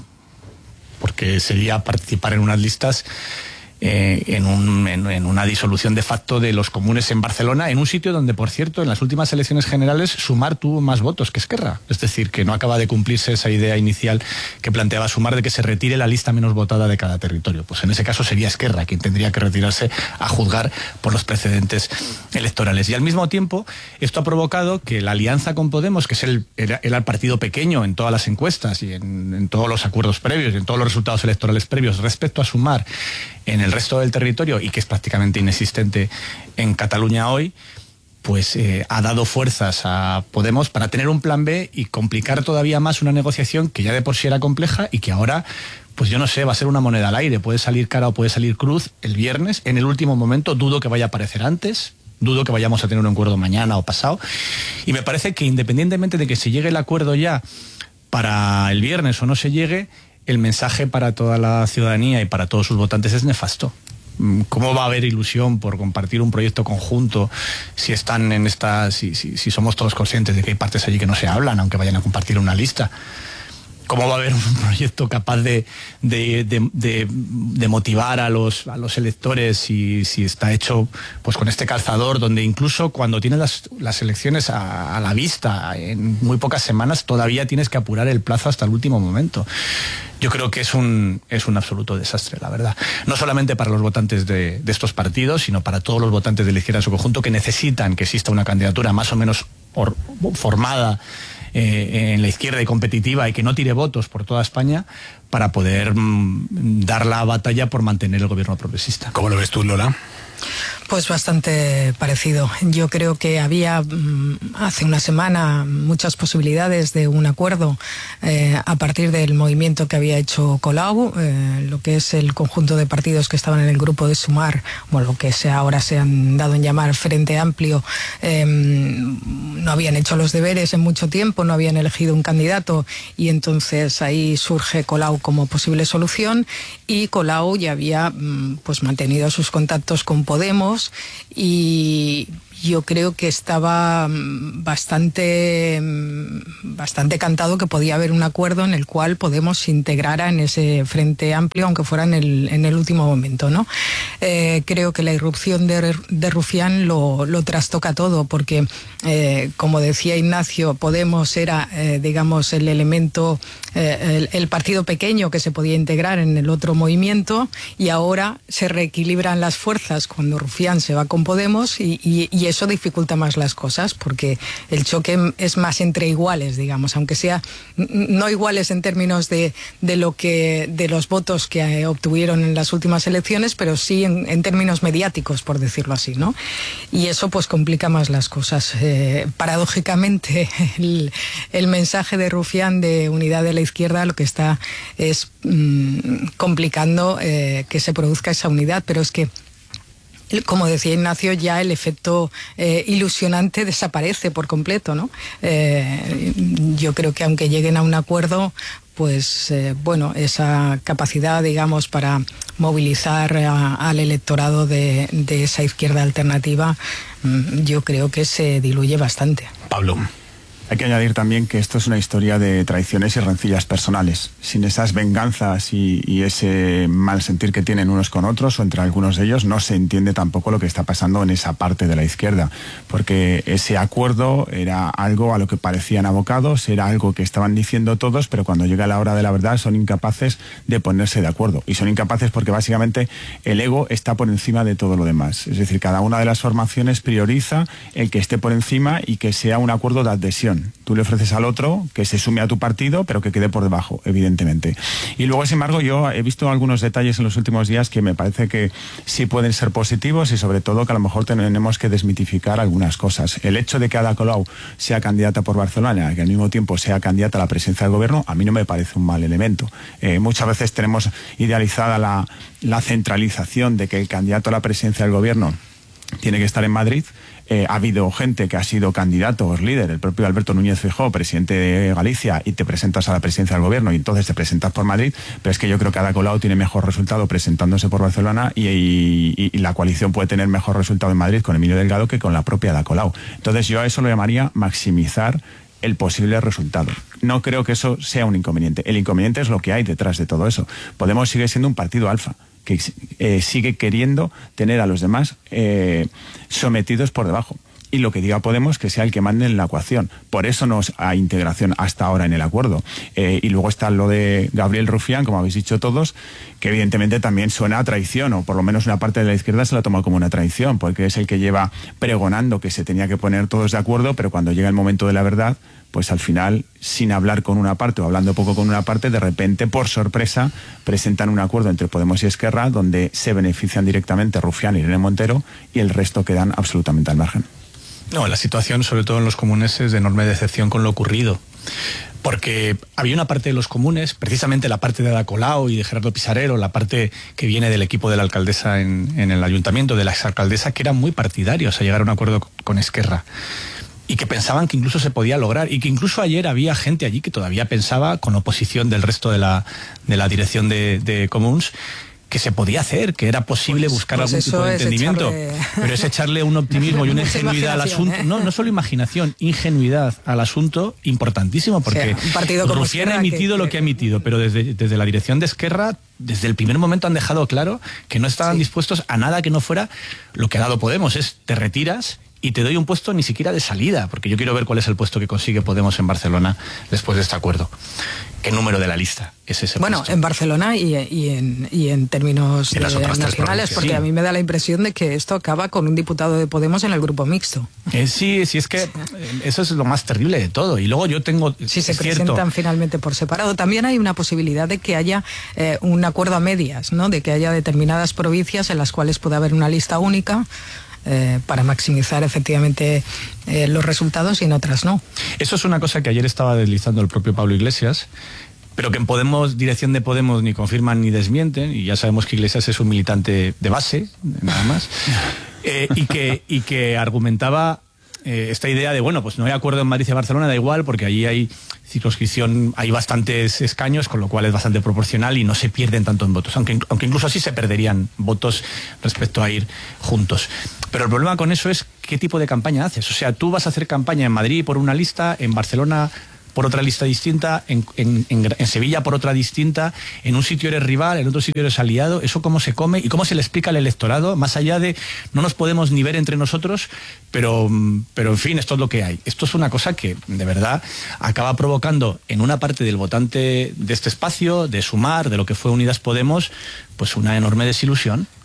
Porque sería participar en unas listas, eh, en, un, en, en una disolución de facto de los comunes en Barcelona, en un sitio donde, por cierto, en las últimas elecciones generales Sumar tuvo más votos que Esquerra. Es decir, que no acaba de cumplirse esa idea inicial que planteaba Sumar de que se retire la lista menos votada de cada territorio. Pues en ese caso sería Esquerra quien tendría que retirarse a juzgar por los precedentes electorales. Y al mismo tiempo, esto ha provocado que la alianza con Podemos, que es el, era, era el partido pequeño en todas las encuestas y en, en todos los acuerdos previos y en todos los resultados electorales previos respecto a Sumar en el resto del territorio, y que es prácticamente inexistente en Cataluña hoy, pues eh, ha dado fuerzas a Podemos para tener un plan B y complicar todavía más una negociación que ya de por sí era compleja y que ahora, pues yo no sé, va a ser una moneda al aire. Puede salir cara o puede salir cruz el viernes, en el último momento. Dudo que vaya a aparecer antes, dudo que vayamos a tener un acuerdo mañana o pasado, y me parece que independientemente de que se llegue el acuerdo ya para el viernes o no se llegue, el mensaje para toda la ciudadanía y para todos sus votantes es nefasto. ¿Cómo va a haber ilusión por compartir un proyecto conjunto si están en esta, si, si, si somos todos conscientes de que hay partes allí que no se hablan, aunque vayan a compartir una lista? ¿Cómo va a haber un proyecto capaz de, de, de, de, de motivar a los, a los electores si, si está hecho pues con este calzador, donde incluso cuando tienes las, las elecciones a, a la vista en muy pocas semanas todavía tienes que apurar el plazo hasta el último momento? Yo creo que es un, es un absoluto desastre, la verdad. No solamente para los votantes de, de estos partidos, sino para todos los votantes de la izquierda en su conjunto, que necesitan que exista una candidatura más o menos or, formada Eh, en la izquierda y competitiva y que no tire votos por toda España para poder mm, dar la batalla por mantener el gobierno progresista. ¿Cómo lo ves tú, Lola? Pues bastante parecido. Yo creo que había mmm, hace una semana muchas posibilidades de un acuerdo eh, a partir del movimiento que había hecho Colau, eh, lo que es el conjunto de partidos que estaban en el grupo de Sumar, bueno, lo que sea, ahora se han dado en llamar Frente Amplio, eh, no habían hecho los deberes en mucho tiempo, no habían elegido un candidato y entonces ahí surge Colau como posible solución, y Colau ya había pues mantenido sus contactos con Podemos y yo creo que estaba bastante, bastante cantado que podía haber un acuerdo en el cual Podemos se integrara en ese Frente Amplio, aunque fuera en el, en el último momento, ¿no? Eh, creo que la irrupción de, de Rufián lo, lo trastoca todo, porque, eh, como decía Ignacio, Podemos era, eh, digamos, el elemento, eh, el, el partido pequeño que se podía integrar en el otro movimiento, y ahora se reequilibran las fuerzas cuando Rufián Rufián se va con Podemos y, y, y eso dificulta más las cosas porque el choque es más entre iguales, digamos, aunque sea no iguales en términos de, de lo que de los votos que obtuvieron en las últimas elecciones, pero sí en, en términos mediáticos, por decirlo así, ¿no? Y eso pues complica más las cosas. Eh, paradójicamente, el, el mensaje de Rufián de unidad de la izquierda lo que está es mmm, complicando eh, que se produzca esa unidad, pero es que, como decía Ignacio, ya el efecto eh, ilusionante desaparece por completo, ¿no? Eh, yo creo que aunque lleguen a un acuerdo, pues eh, bueno, esa capacidad, digamos, para movilizar a, al electorado de, de esa izquierda alternativa, mmm, yo creo que se diluye bastante. Pablo. Hay que añadir también que esto es una historia de traiciones y rencillas personales. Sin esas venganzas y, y ese mal sentir que tienen unos con otros o entre algunos de ellos, no se entiende tampoco lo que está pasando en esa parte de la izquierda. Porque ese acuerdo era algo a lo que parecían abocados, era algo que estaban diciendo todos, pero cuando llega la hora de la verdad son incapaces de ponerse de acuerdo. Y son incapaces porque básicamente el ego está por encima de todo lo demás. Es decir, cada una de las formaciones prioriza el que esté por encima y que sea un acuerdo de adhesión. Tú le ofreces al otro que se sume a tu partido, pero que quede por debajo, evidentemente. Y luego, sin embargo, yo he visto algunos detalles en los últimos días que me parece que sí pueden ser positivos y sobre todo que a lo mejor tenemos que desmitificar algunas cosas. El hecho de que Ada Colau sea candidata por Barcelona, que al mismo tiempo sea candidata a la presidencia del gobierno, a mí no me parece un mal elemento. Eh, muchas veces tenemos idealizada la, la centralización de que el candidato a la presidencia del gobierno tiene que estar en Madrid. Eh, ha habido gente que ha sido candidato o líder, el propio Alberto Núñez Feijóo, presidente de Galicia, y te presentas a la presidencia del gobierno y entonces te presentas por Madrid, pero es que yo creo que Ada Colau tiene mejor resultado presentándose por Barcelona y, y, y la coalición puede tener mejor resultado en Madrid con Emilio Delgado que con la propia Ada Colau. Entonces yo a eso lo llamaría maximizar el posible resultado. No creo que eso sea un inconveniente. El inconveniente es lo que hay detrás de todo eso. Podemos sigue siendo un partido alfa, que eh, sigue queriendo tener a los demás eh, sometidos por debajo. Y lo que diga Podemos, que sea el que mande en la ecuación. Por eso no hay integración hasta ahora en el acuerdo. Eh, y luego está lo de Gabriel Rufián, como habéis dicho todos, que evidentemente también suena a traición, o por lo menos una parte de la izquierda se la toma como una traición, porque es el que lleva pregonando que se tenía que poner todos de acuerdo, pero cuando llega el momento de la verdad, pues al final, sin hablar con una parte o hablando poco con una parte, de repente, por sorpresa, presentan un acuerdo entre Podemos y Esquerra donde se benefician directamente Rufián y Irene Montero y el resto quedan absolutamente al margen. No, la situación, sobre todo en los comunes, es de enorme decepción con lo ocurrido. Porque había una parte de los comunes, precisamente la parte de Ada Colau y de Gerardo Pisarero, la parte que viene del equipo de la alcaldesa en, en el ayuntamiento, de la exalcaldesa, que eran muy partidarios a llegar a un acuerdo con Esquerra. Y que pensaban que incluso se podía lograr, y que incluso ayer había gente allí que todavía pensaba, con oposición del resto de la, de la dirección de, de Comuns, que se podía hacer, que era posible pues, buscar pues algún tipo de entendimiento. Echarle... Pero es echarle un optimismo y una ingenuidad al asunto. ¿eh? No, no solo imaginación, ingenuidad al asunto importantísimo, porque o Rufián ha emitido que, lo que ha emitido, pero desde, desde la dirección de Esquerra, desde el primer momento han dejado claro que no estaban sí. dispuestos a nada que no fuera lo que ha dado Podemos, es te retiras y te doy un puesto ni siquiera de salida, porque yo quiero ver cuál es el puesto que consigue Podemos en Barcelona después de este acuerdo. ¿Qué número de la lista es ese Bueno, puesto? En Barcelona y, y, en, y en términos en las otras eh, nacionales, porque sí. a mí me da la impresión de que esto acaba con un diputado de Podemos en el grupo mixto. Eh, sí, sí, es que eso es lo más terrible de todo. Y luego yo tengo... Si se presentan cierto, finalmente por separado. También hay una posibilidad de que haya eh, un acuerdo a medias, ¿no? De que haya determinadas provincias en las cuales pueda haber una lista única, Eh, para maximizar efectivamente eh, los resultados y en otras no. Eso es una cosa que ayer estaba deslizando el propio Pablo Iglesias, pero que en Podemos, dirección de Podemos, ni confirman ni desmienten, y ya sabemos que Iglesias es un militante de base, nada más, eh, y, que, y que argumentaba eh, esta idea de, bueno, pues no hay acuerdo en Madrid y Barcelona, da igual, porque allí hay circunscripción, hay bastantes escaños, con lo cual es bastante proporcional y no se pierden tanto en votos, aunque, aunque incluso así se perderían votos respecto a ir juntos. Pero el problema con eso es qué tipo de campaña haces. O sea, tú vas a hacer campaña en Madrid por una lista, en Barcelona por otra lista distinta, en, en, en, en Sevilla por otra distinta, en un sitio eres rival, en otro sitio eres aliado. ¿Eso cómo se come y cómo se le explica al electorado? Más allá de no nos podemos ni ver entre nosotros, pero, pero en fin, esto es lo que hay. Esto es una cosa que de verdad acaba provocando en una parte del votante de este espacio, de Sumar, de lo que fue Unidas Podemos, pues una enorme desilusión.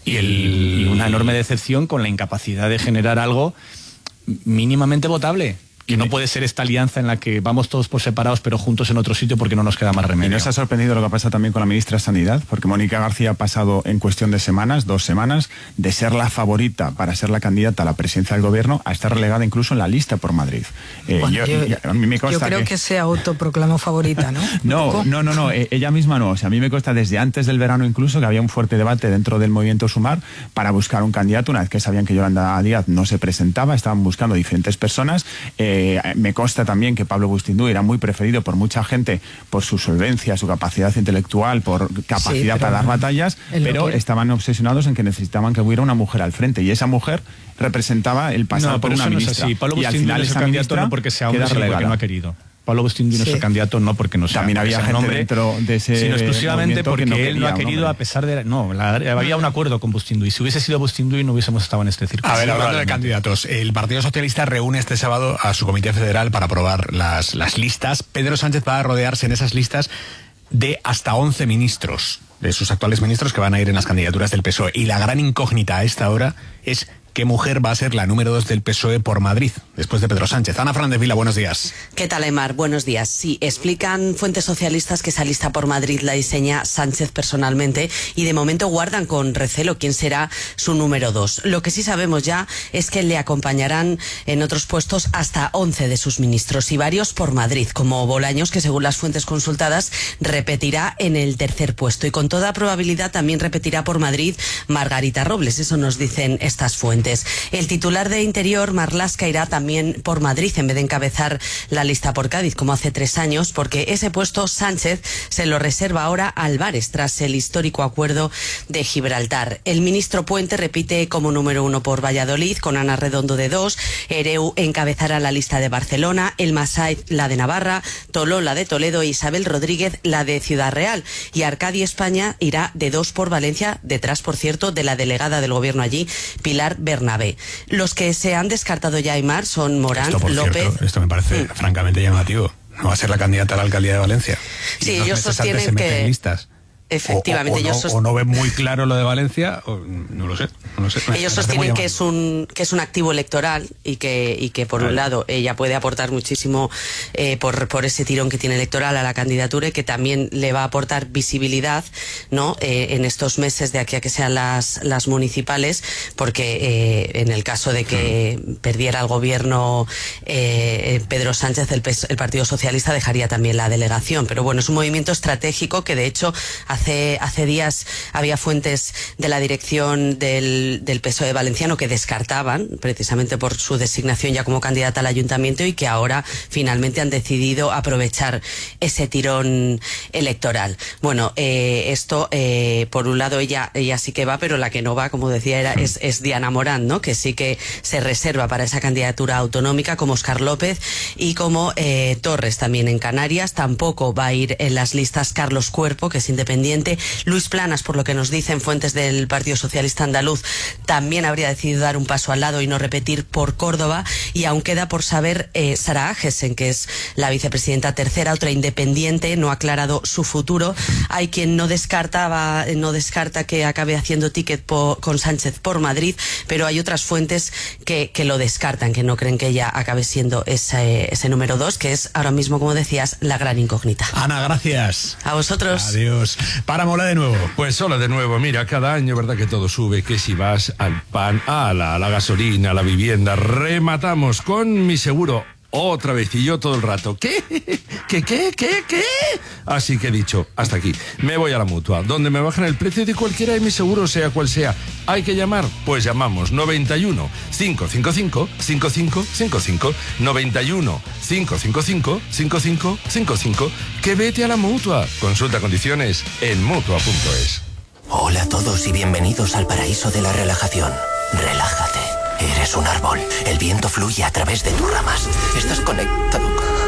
Y, el, y una enorme decepción con la incapacidad de generar algo mínimamente votable. Que no puede ser esta alianza en la que vamos todos por separados pero juntos en otro sitio porque no nos queda más remedio. ¿Y no se ha sorprendido lo que pasa también con la ministra de Sanidad? Porque Mónica García ha pasado en cuestión de semanas, dos semanas, de ser la favorita para ser la candidata a la presidencia del gobierno a estar relegada incluso en la lista por Madrid. Eh, bueno, yo, yo, a mí me consta yo creo que... que se autoproclamó favorita, ¿no? no, no, no, no, eh, ella misma no. O sea, a mí me consta desde antes del verano incluso que había un fuerte debate dentro del movimiento Sumar para buscar un candidato. Una vez que sabían que Yolanda Díaz no se presentaba, estaban buscando diferentes personas. Eh, me consta también que Pablo Bustinduy era muy preferido por mucha gente por su solvencia, su capacidad intelectual, por capacidad sí, para dar batallas, pero que... estaban obsesionados en que necesitaban que hubiera una mujer al frente y esa mujer representaba el pasar no, por una no ministra. Es Pablo Bustinduy es el candidato no porque sea hombre, sino porque no ha querido. Pablo Bustinduy no es el candidato no porque no sea. También había gente nombre, dentro de ese sino exclusivamente porque no él no ha querido a pesar de... No, la, había un acuerdo con Bustinduy. Si hubiese sido Bustinduy no hubiésemos estado en este círculo. A ver, hablando de candidatos, el Partido Socialista reúne este sábado a su Comité Federal para aprobar las, las listas. Pedro Sánchez va a rodearse en esas listas de hasta once ministros, de sus actuales ministros que van a ir en las candidaturas del P S O E. Y la gran incógnita a esta hora es... ¿qué mujer va a ser la número dos del P S O E por Madrid, después de Pedro Sánchez? Ana Fernández Vila, buenos días. ¿Qué tal, Aymar? Buenos días. Sí, explican fuentes socialistas que esa lista por Madrid la diseña Sánchez personalmente y de momento guardan con recelo quién será su número dos. Lo que sí sabemos ya es que le acompañarán en otros puestos hasta once de sus ministros y varios por Madrid, como Bolaños, que según las fuentes consultadas repetirá en el tercer puesto y con toda probabilidad también repetirá por Madrid Margarita Robles, eso nos dicen estas fuentes. El titular de Interior, Marlaska, irá también por Madrid en vez de encabezar la lista por Cádiz, como hace tres años, porque ese puesto Sánchez se lo reserva ahora a Álvarez, tras el histórico acuerdo de Gibraltar. El ministro Puente repite como número uno por Valladolid, con Ana Redondo de dos, Ereu encabezará la lista de Barcelona, El Massaid la de Navarra, Tolón la de Toledo e Isabel Rodríguez la de Ciudad Real. Y Arcadi España irá de dos por Valencia, detrás, por cierto, de la delegada del gobierno allí, Pilar Bernabé. Los que se han descartado ya, Aymar, son Morán, esto, por López... Cierto, esto me parece mm. francamente llamativo. No va a ser la candidata a la alcaldía de Valencia. Sí, ellos sostienen que... listas. Efectivamente, o, o, o, ellos no, sost... o no ven muy claro lo de Valencia, o, no lo sé. No lo sé. Ellos sostienen que es un que es un activo electoral y que y que por vale. un lado ella puede aportar muchísimo eh, por por ese tirón que tiene electoral a la candidatura y que también le va a aportar visibilidad, ¿no? Eh, en estos meses de aquí a que sean las las municipales, porque eh, en el caso de que mm. perdiera el gobierno eh, Pedro Sánchez, el, el Partido Socialista dejaría también la delegación. Pero bueno, es un movimiento estratégico que de hecho Hace, hace días había fuentes de la dirección del, del P S O E valenciano que descartaban, precisamente por su designación ya como candidata al ayuntamiento, y que ahora finalmente han decidido aprovechar ese tirón electoral. Bueno, eh, esto, eh, por un lado, ella, ella sí que va, pero la que no va, como decía, era, es, es Diana Morán, ¿no? Que sí que se reserva para esa candidatura autonómica, como Óscar López y como eh, Torres también en Canarias. Tampoco va a ir en las listas Carlos Cuerpo, que es independiente. Luis Planas, por lo que nos dicen fuentes del Partido Socialista Andaluz, también habría decidido dar un paso al lado y no repetir por Córdoba. Y aún queda por saber eh, Sara Agesen, que es la vicepresidenta tercera, otra independiente, no ha aclarado su futuro. Hay quien no descartaba, no descarta que acabe haciendo ticket po, con Sánchez por Madrid, pero hay otras fuentes que, que lo descartan, que no creen que ella acabe siendo ese, ese número dos, que es ahora mismo, como decías, la gran incógnita. Ana, gracias. A vosotros. Adiós. Para Mola de nuevo. Pues hola de nuevo. Mira, cada año, verdad que todo sube, que si vas al pan, a la, a la gasolina, a la vivienda, rematamos con mi seguro. Otra vez, y yo todo el rato. ¿Qué? ¿Qué, qué, qué, qué? Así que he dicho, hasta aquí. Me voy a la Mutua, donde me bajan el precio de cualquiera de mis seguros, sea cual sea. ¿Hay que llamar? Pues llamamos. noventa y uno, cinco cinco cinco, cinco cinco cinco cinco. noventa y uno, cinco cinco cinco, cinco cinco cinco cinco. Que vete a la Mutua. Consulta condiciones en Mutua punto es. Hola a todos y bienvenidos al paraíso de la relajación. Relájate. Eres un árbol. El viento fluye a través de tus ramas. Estás conectado.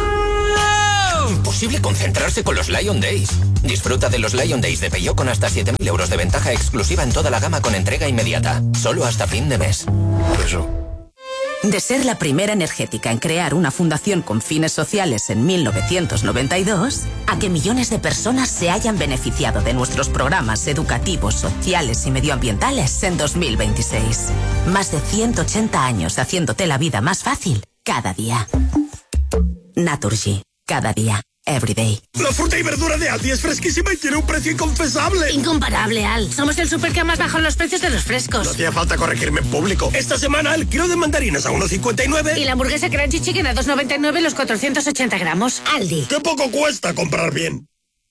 ¡Oh! Imposible concentrarse con los Lion Days. Disfruta de los Lion Days de Peugeot con hasta siete mil euros de ventaja exclusiva en toda la gama con entrega inmediata. Solo hasta fin de mes. Eso. De ser la primera energética en crear una fundación con fines sociales en mil novecientos noventa y dos, a que millones de personas se hayan beneficiado de nuestros programas educativos, sociales y medioambientales en dos mil veintiséis. Más de ciento ochenta años haciéndote la vida más fácil cada día. Naturgy. Cada día. Everyday. La fruta y verdura de Aldi es fresquísima y tiene un precio inconfesable. Incomparable, Al. Somos el súper que más baja los precios de los frescos. No hacía falta corregirme en público. Esta semana el kilo de mandarinas a uno cincuenta y nueve. Y la hamburguesa Crunchy Chicken a dos noventa y nueve los cuatrocientos ochenta gramos. Aldi. ¡Qué poco cuesta comprar bien!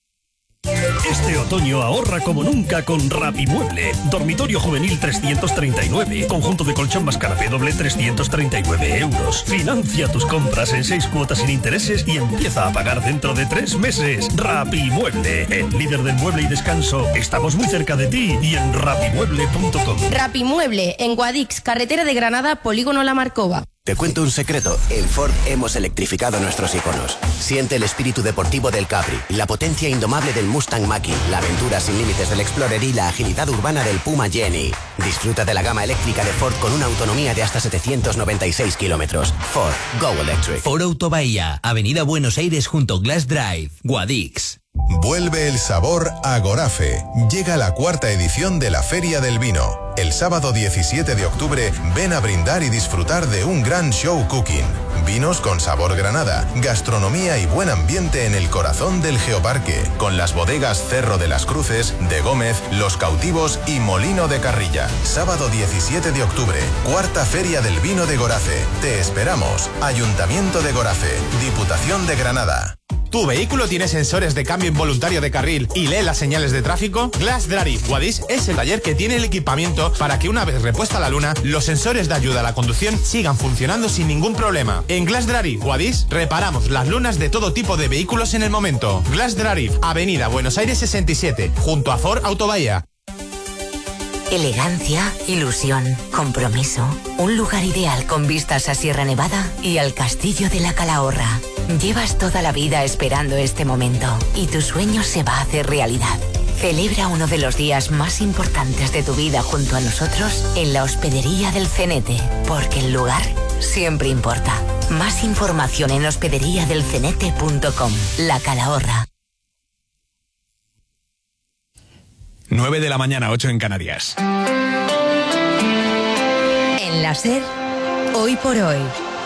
Este otoño ahorra como nunca con Rapimueble. Dormitorio juvenil trescientos treinta y nueve. Conjunto de colchón más canapé doble trescientos treinta y nueve euros. Financia tus compras en seis cuotas sin intereses y empieza a pagar dentro de tres meses. Rapimueble, el líder del mueble y descanso. Estamos muy cerca de ti y en rapimueble punto com. Rapimueble, en Guadix, carretera de Granada, Polígono La Marcova. Te cuento un secreto. En Ford hemos electrificado nuestros iconos. Siente el espíritu deportivo del Capri, la potencia indomable del Mustang Mach-E, la aventura sin límites del Explorer y la agilidad urbana del Puma Jenny. Disfruta de la gama eléctrica de Ford con una autonomía de hasta setecientos noventa y seis kilómetros. Ford, Go Electric. Ford Autobahía, Avenida Buenos Aires junto Glass Drive, Guadix. Vuelve el sabor a Gorafe. Llega la cuarta edición de la Feria del Vino. El sábado diecisiete de octubre, ven a brindar y disfrutar de un gran show cooking. Vinos con sabor Granada, gastronomía y buen ambiente en el corazón del Geoparque, con las bodegas Cerro de las Cruces, de Gómez, Los Cautivos y Molino de Carrilla. Sábado diecisiete de octubre, cuarta Feria del Vino de Gorafe. Te esperamos. Ayuntamiento de Gorafe, Diputación de Granada. ¿Tu vehículo tiene sensores de cambio involuntario de carril y lee las señales de tráfico? Glass Drive Guadix es el taller que tiene el equipamiento para que una vez repuesta la luna, los sensores de ayuda a la conducción sigan funcionando sin ningún problema. En Glass Drive Guadix reparamos las lunas de todo tipo de vehículos en el momento. Glass Drive, Avenida Buenos Aires sesenta y siete, junto a Ford Autobahía. Elegancia, ilusión, compromiso. Un lugar ideal con vistas a Sierra Nevada y al Castillo de la Calahorra. Llevas toda la vida esperando este momento y tu sueño se va a hacer realidad. Celebra uno de los días más importantes de tu vida junto a nosotros en la Hospedería del Cenete, porque el lugar siempre importa. Más información en hospedería del cenete punto com. La Calahorra. nueve de la mañana, ocho en Canarias. En la SER, hoy por hoy,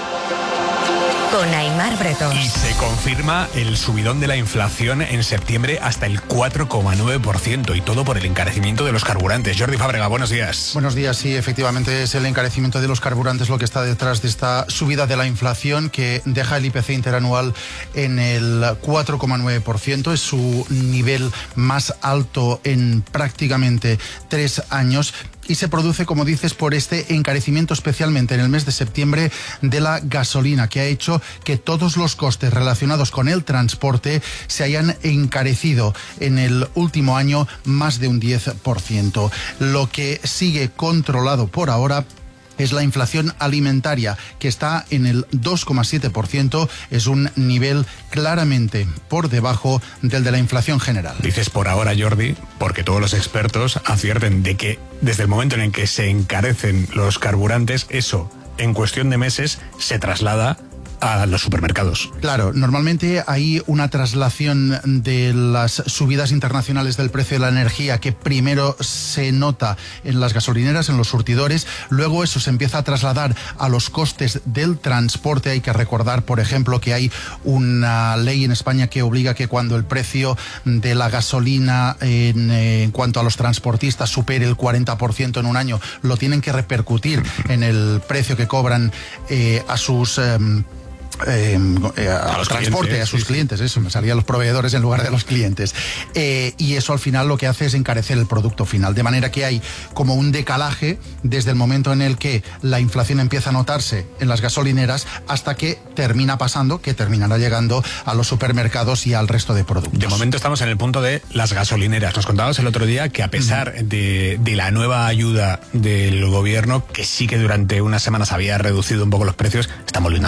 con Aimar Bretón. Y se confirma el subidón de la inflación en septiembre hasta el cuatro coma nueve por ciento y todo por el encarecimiento de los carburantes. Jordi Fábrega, buenos días. Buenos días, sí, efectivamente es el encarecimiento de los carburantes lo que está detrás de esta subida de la inflación que deja el I P C interanual en el cuatro coma nueve por ciento. Es su nivel más alto en prácticamente tres años. Y se produce, como dices, por este encarecimiento especialmente en el mes de septiembre de la gasolina, que ha hecho que todos los costes relacionados con el transporte se hayan encarecido en el último año más de un diez por ciento. Lo que sigue controlado por ahora es la inflación alimentaria, que está en el dos coma siete por ciento, es un nivel claramente por debajo del de la inflación general. Dices por ahora, Jordi, porque todos los expertos advierten de que desde el momento en el que se encarecen los carburantes, eso en cuestión de meses se traslada a los supermercados. Claro, normalmente hay una traslación de las subidas internacionales del precio de la energía que primero se nota en las gasolineras, en los surtidores, luego eso se empieza a trasladar a los costes del transporte. Hay que recordar, por ejemplo, que hay una ley en España que obliga que cuando el precio de la gasolina en, en cuanto a los transportistas supere el cuarenta por ciento en un año, lo tienen que repercutir en el precio que cobran eh, a sus... Eh, Eh, eh, a, a los transporte, clientes, a sus sí, clientes, eso, me salían los proveedores en lugar de los clientes. Eh, y eso al final lo que hace es encarecer el producto final, de manera que hay como un decalaje desde el momento en el que la inflación empieza a notarse en las gasolineras hasta que termina pasando, que terminará llegando a los supermercados y al resto de productos. De momento estamos en el punto de las gasolineras. Nos contabas el otro día que a pesar uh-huh. de, de la nueva ayuda del gobierno, que sí que durante unas semanas había reducido un poco los precios, están volviendo a subir.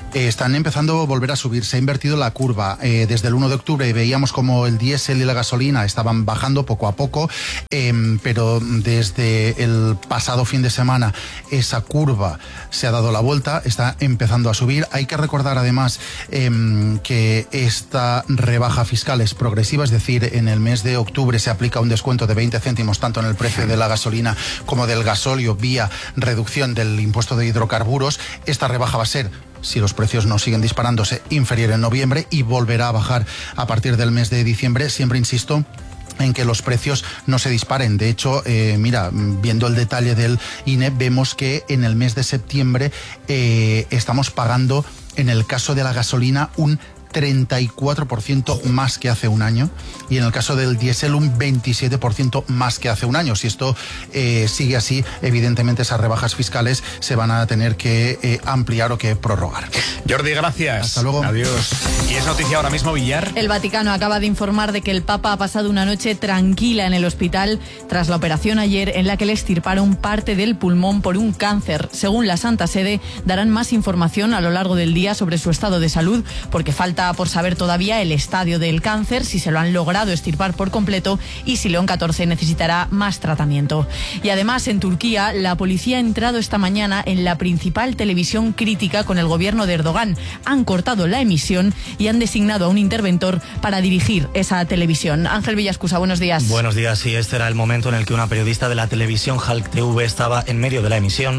eh, están empezando a volver a subir. Se ha invertido la curva. Eh, desde el uno de octubre veíamos como el diésel y la gasolina estaban bajando poco a poco, eh, pero desde el pasado fin de semana esa curva se ha dado la vuelta, está empezando a subir. Hay que recordar además eh, que esta rebaja fiscal es progresiva, es decir, en el mes de octubre se aplica un descuento de veinte céntimos tanto en el precio de la gasolina como del gasóleo vía reducción del impuesto de hidrocarburos. Esta rebaja va a ser, si los precios no siguen disparándose, inferior en noviembre y volverá a bajar a partir del mes de diciembre. Siempre insisto en que los precios no se disparen. De hecho, eh, mira, viendo el detalle del I N E, vemos que en el mes de septiembre eh, estamos pagando, en el caso de la gasolina, un treinta y cuatro por ciento más que hace un año, y en el caso del diésel un veintisiete por ciento más que hace un año. Si esto eh, sigue así, evidentemente esas rebajas fiscales se van a tener que eh, ampliar o que prorrogar. Jordi, gracias. Hasta luego. Adiós. Y es noticia ahora mismo, Villar. El Vaticano acaba de informar de que el Papa ha pasado una noche tranquila en el hospital tras la operación ayer en la que le extirparon parte del pulmón por un cáncer. Según la Santa Sede, darán más información a lo largo del día sobre su estado de salud, porque falta por saber todavía el estadio del cáncer, si se lo han logrado extirpar por completo y si León catorce necesitará más tratamiento. Y además, en Turquía, la policía ha entrado esta mañana en la principal televisión crítica con el gobierno de Erdogan. Han cortado la emisión y han designado a un interventor para dirigir esa televisión. Ángel Villascusa, buenos días. Buenos días, sí, este era el momento en el que una periodista de la televisión Halk T V estaba en medio de la emisión.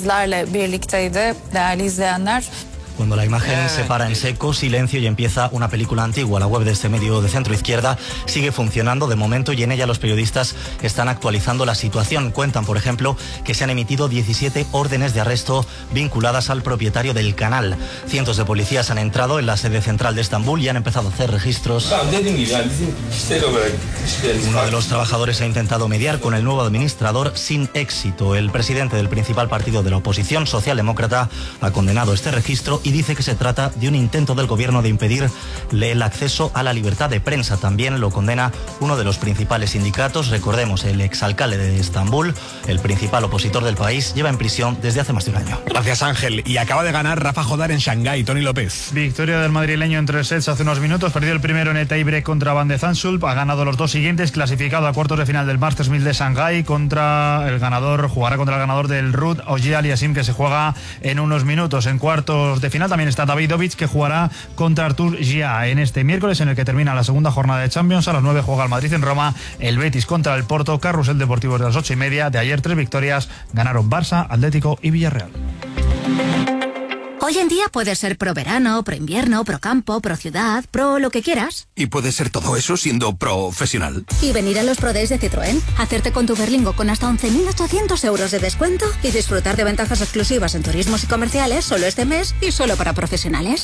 Cuando la imagen se para en seco, silencio y empieza una película antigua. La web de este medio de centro izquierda sigue funcionando de momento y en ella los periodistas están actualizando la situación. Cuentan, por ejemplo, que se han emitido diecisiete órdenes de arresto vinculadas al propietario del canal. Cientos de policías han entrado en la sede central de Estambul y han empezado a hacer registros. Uno de los trabajadores ha intentado mediar con el nuevo administrador sin éxito. El presidente del principal partido de la oposición, socialdemócrata, ha condenado este registro y dice que se trata de un intento del gobierno de impedirle el acceso a la libertad de prensa. También lo condena uno de los principales sindicatos. Recordemos, el exalcalde de Estambul, el principal opositor del país, lleva en prisión desde hace más de un año. Gracias, Ángel. Y acaba de ganar Rafa Jodar en Shanghái. Tony López. Victoria del madrileño en tres sets hace unos minutos. Perdió el primero en el tiebreak contra Van de Zandschulp. Ha ganado los dos siguientes, clasificado a cuartos de final del Masters mil de Shanghái. Contra el ganador, jugará contra el ganador del Ruud, Auger Aliassime, que se juega en unos minutos. En cuartos de final también está Davidovich, que jugará contra Artur Gia en este miércoles, en el que termina la segunda jornada de Champions. A las nueve juega el Madrid en Roma, el Betis contra el Porto, Carrusel Deportivo de las ocho y media. De ayer tres victorias, ganaron Barça, Atlético y Villarreal. Hoy en día puedes ser pro verano, pro invierno, pro campo, pro ciudad, pro lo que quieras. ¿Y puedes ser todo eso siendo profesional? Y venir a los Pro Days de Citroën, hacerte con tu Berlingo con hasta once mil ochocientos euros de descuento y disfrutar de ventajas exclusivas en turismos y comerciales solo este mes y solo para profesionales.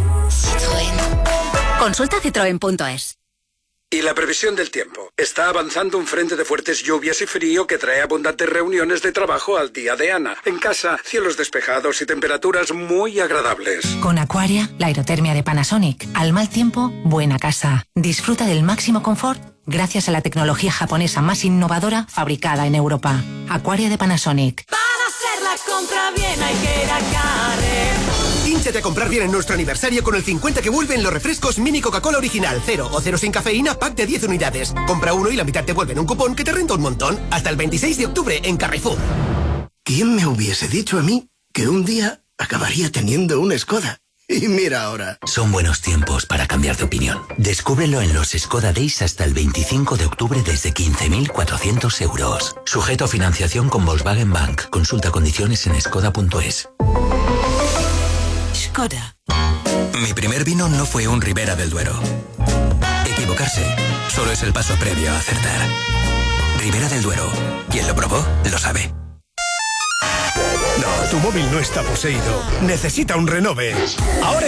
Citroën. Consulta citroen punto es. Y la previsión del tiempo. Está avanzando un frente de fuertes lluvias y frío que trae abundantes reuniones de trabajo al día de Ana. En casa, cielos despejados y temperaturas muy agradables. Con Aquaria, la aerotermia de Panasonic. Al mal tiempo, buena casa. Disfruta del máximo confort gracias a la tecnología japonesa más innovadora fabricada en Europa. Aquaria de Panasonic. Para hacer la compra bien hay que ir a Carrefour. Hínchate a comprar bien en nuestro aniversario con el cincuenta que vuelven los refrescos mini Coca-Cola original, cero o cero sin cafeína, pack de diez unidades. Compra uno y la mitad te vuelven un cupón que te renta un montón. Hasta el veintiséis de octubre en Carrefour. ¿Quién me hubiese dicho a mí que un día acabaría teniendo una Skoda? Y mira ahora. Son buenos tiempos para cambiar de opinión. Descúbrelo en los Skoda Days hasta el veinticinco de octubre desde quince mil cuatrocientos euros. Sujeto a financiación con Volkswagen Bank. Consulta condiciones en skoda punto es. Skoda. Mi primer vino no fue un Ribera del Duero. Equivocarse solo es el paso previo a acertar. Ribera del Duero. Quien lo probó, lo sabe. No, tu móvil no está poseído. Necesita un renove. Ahora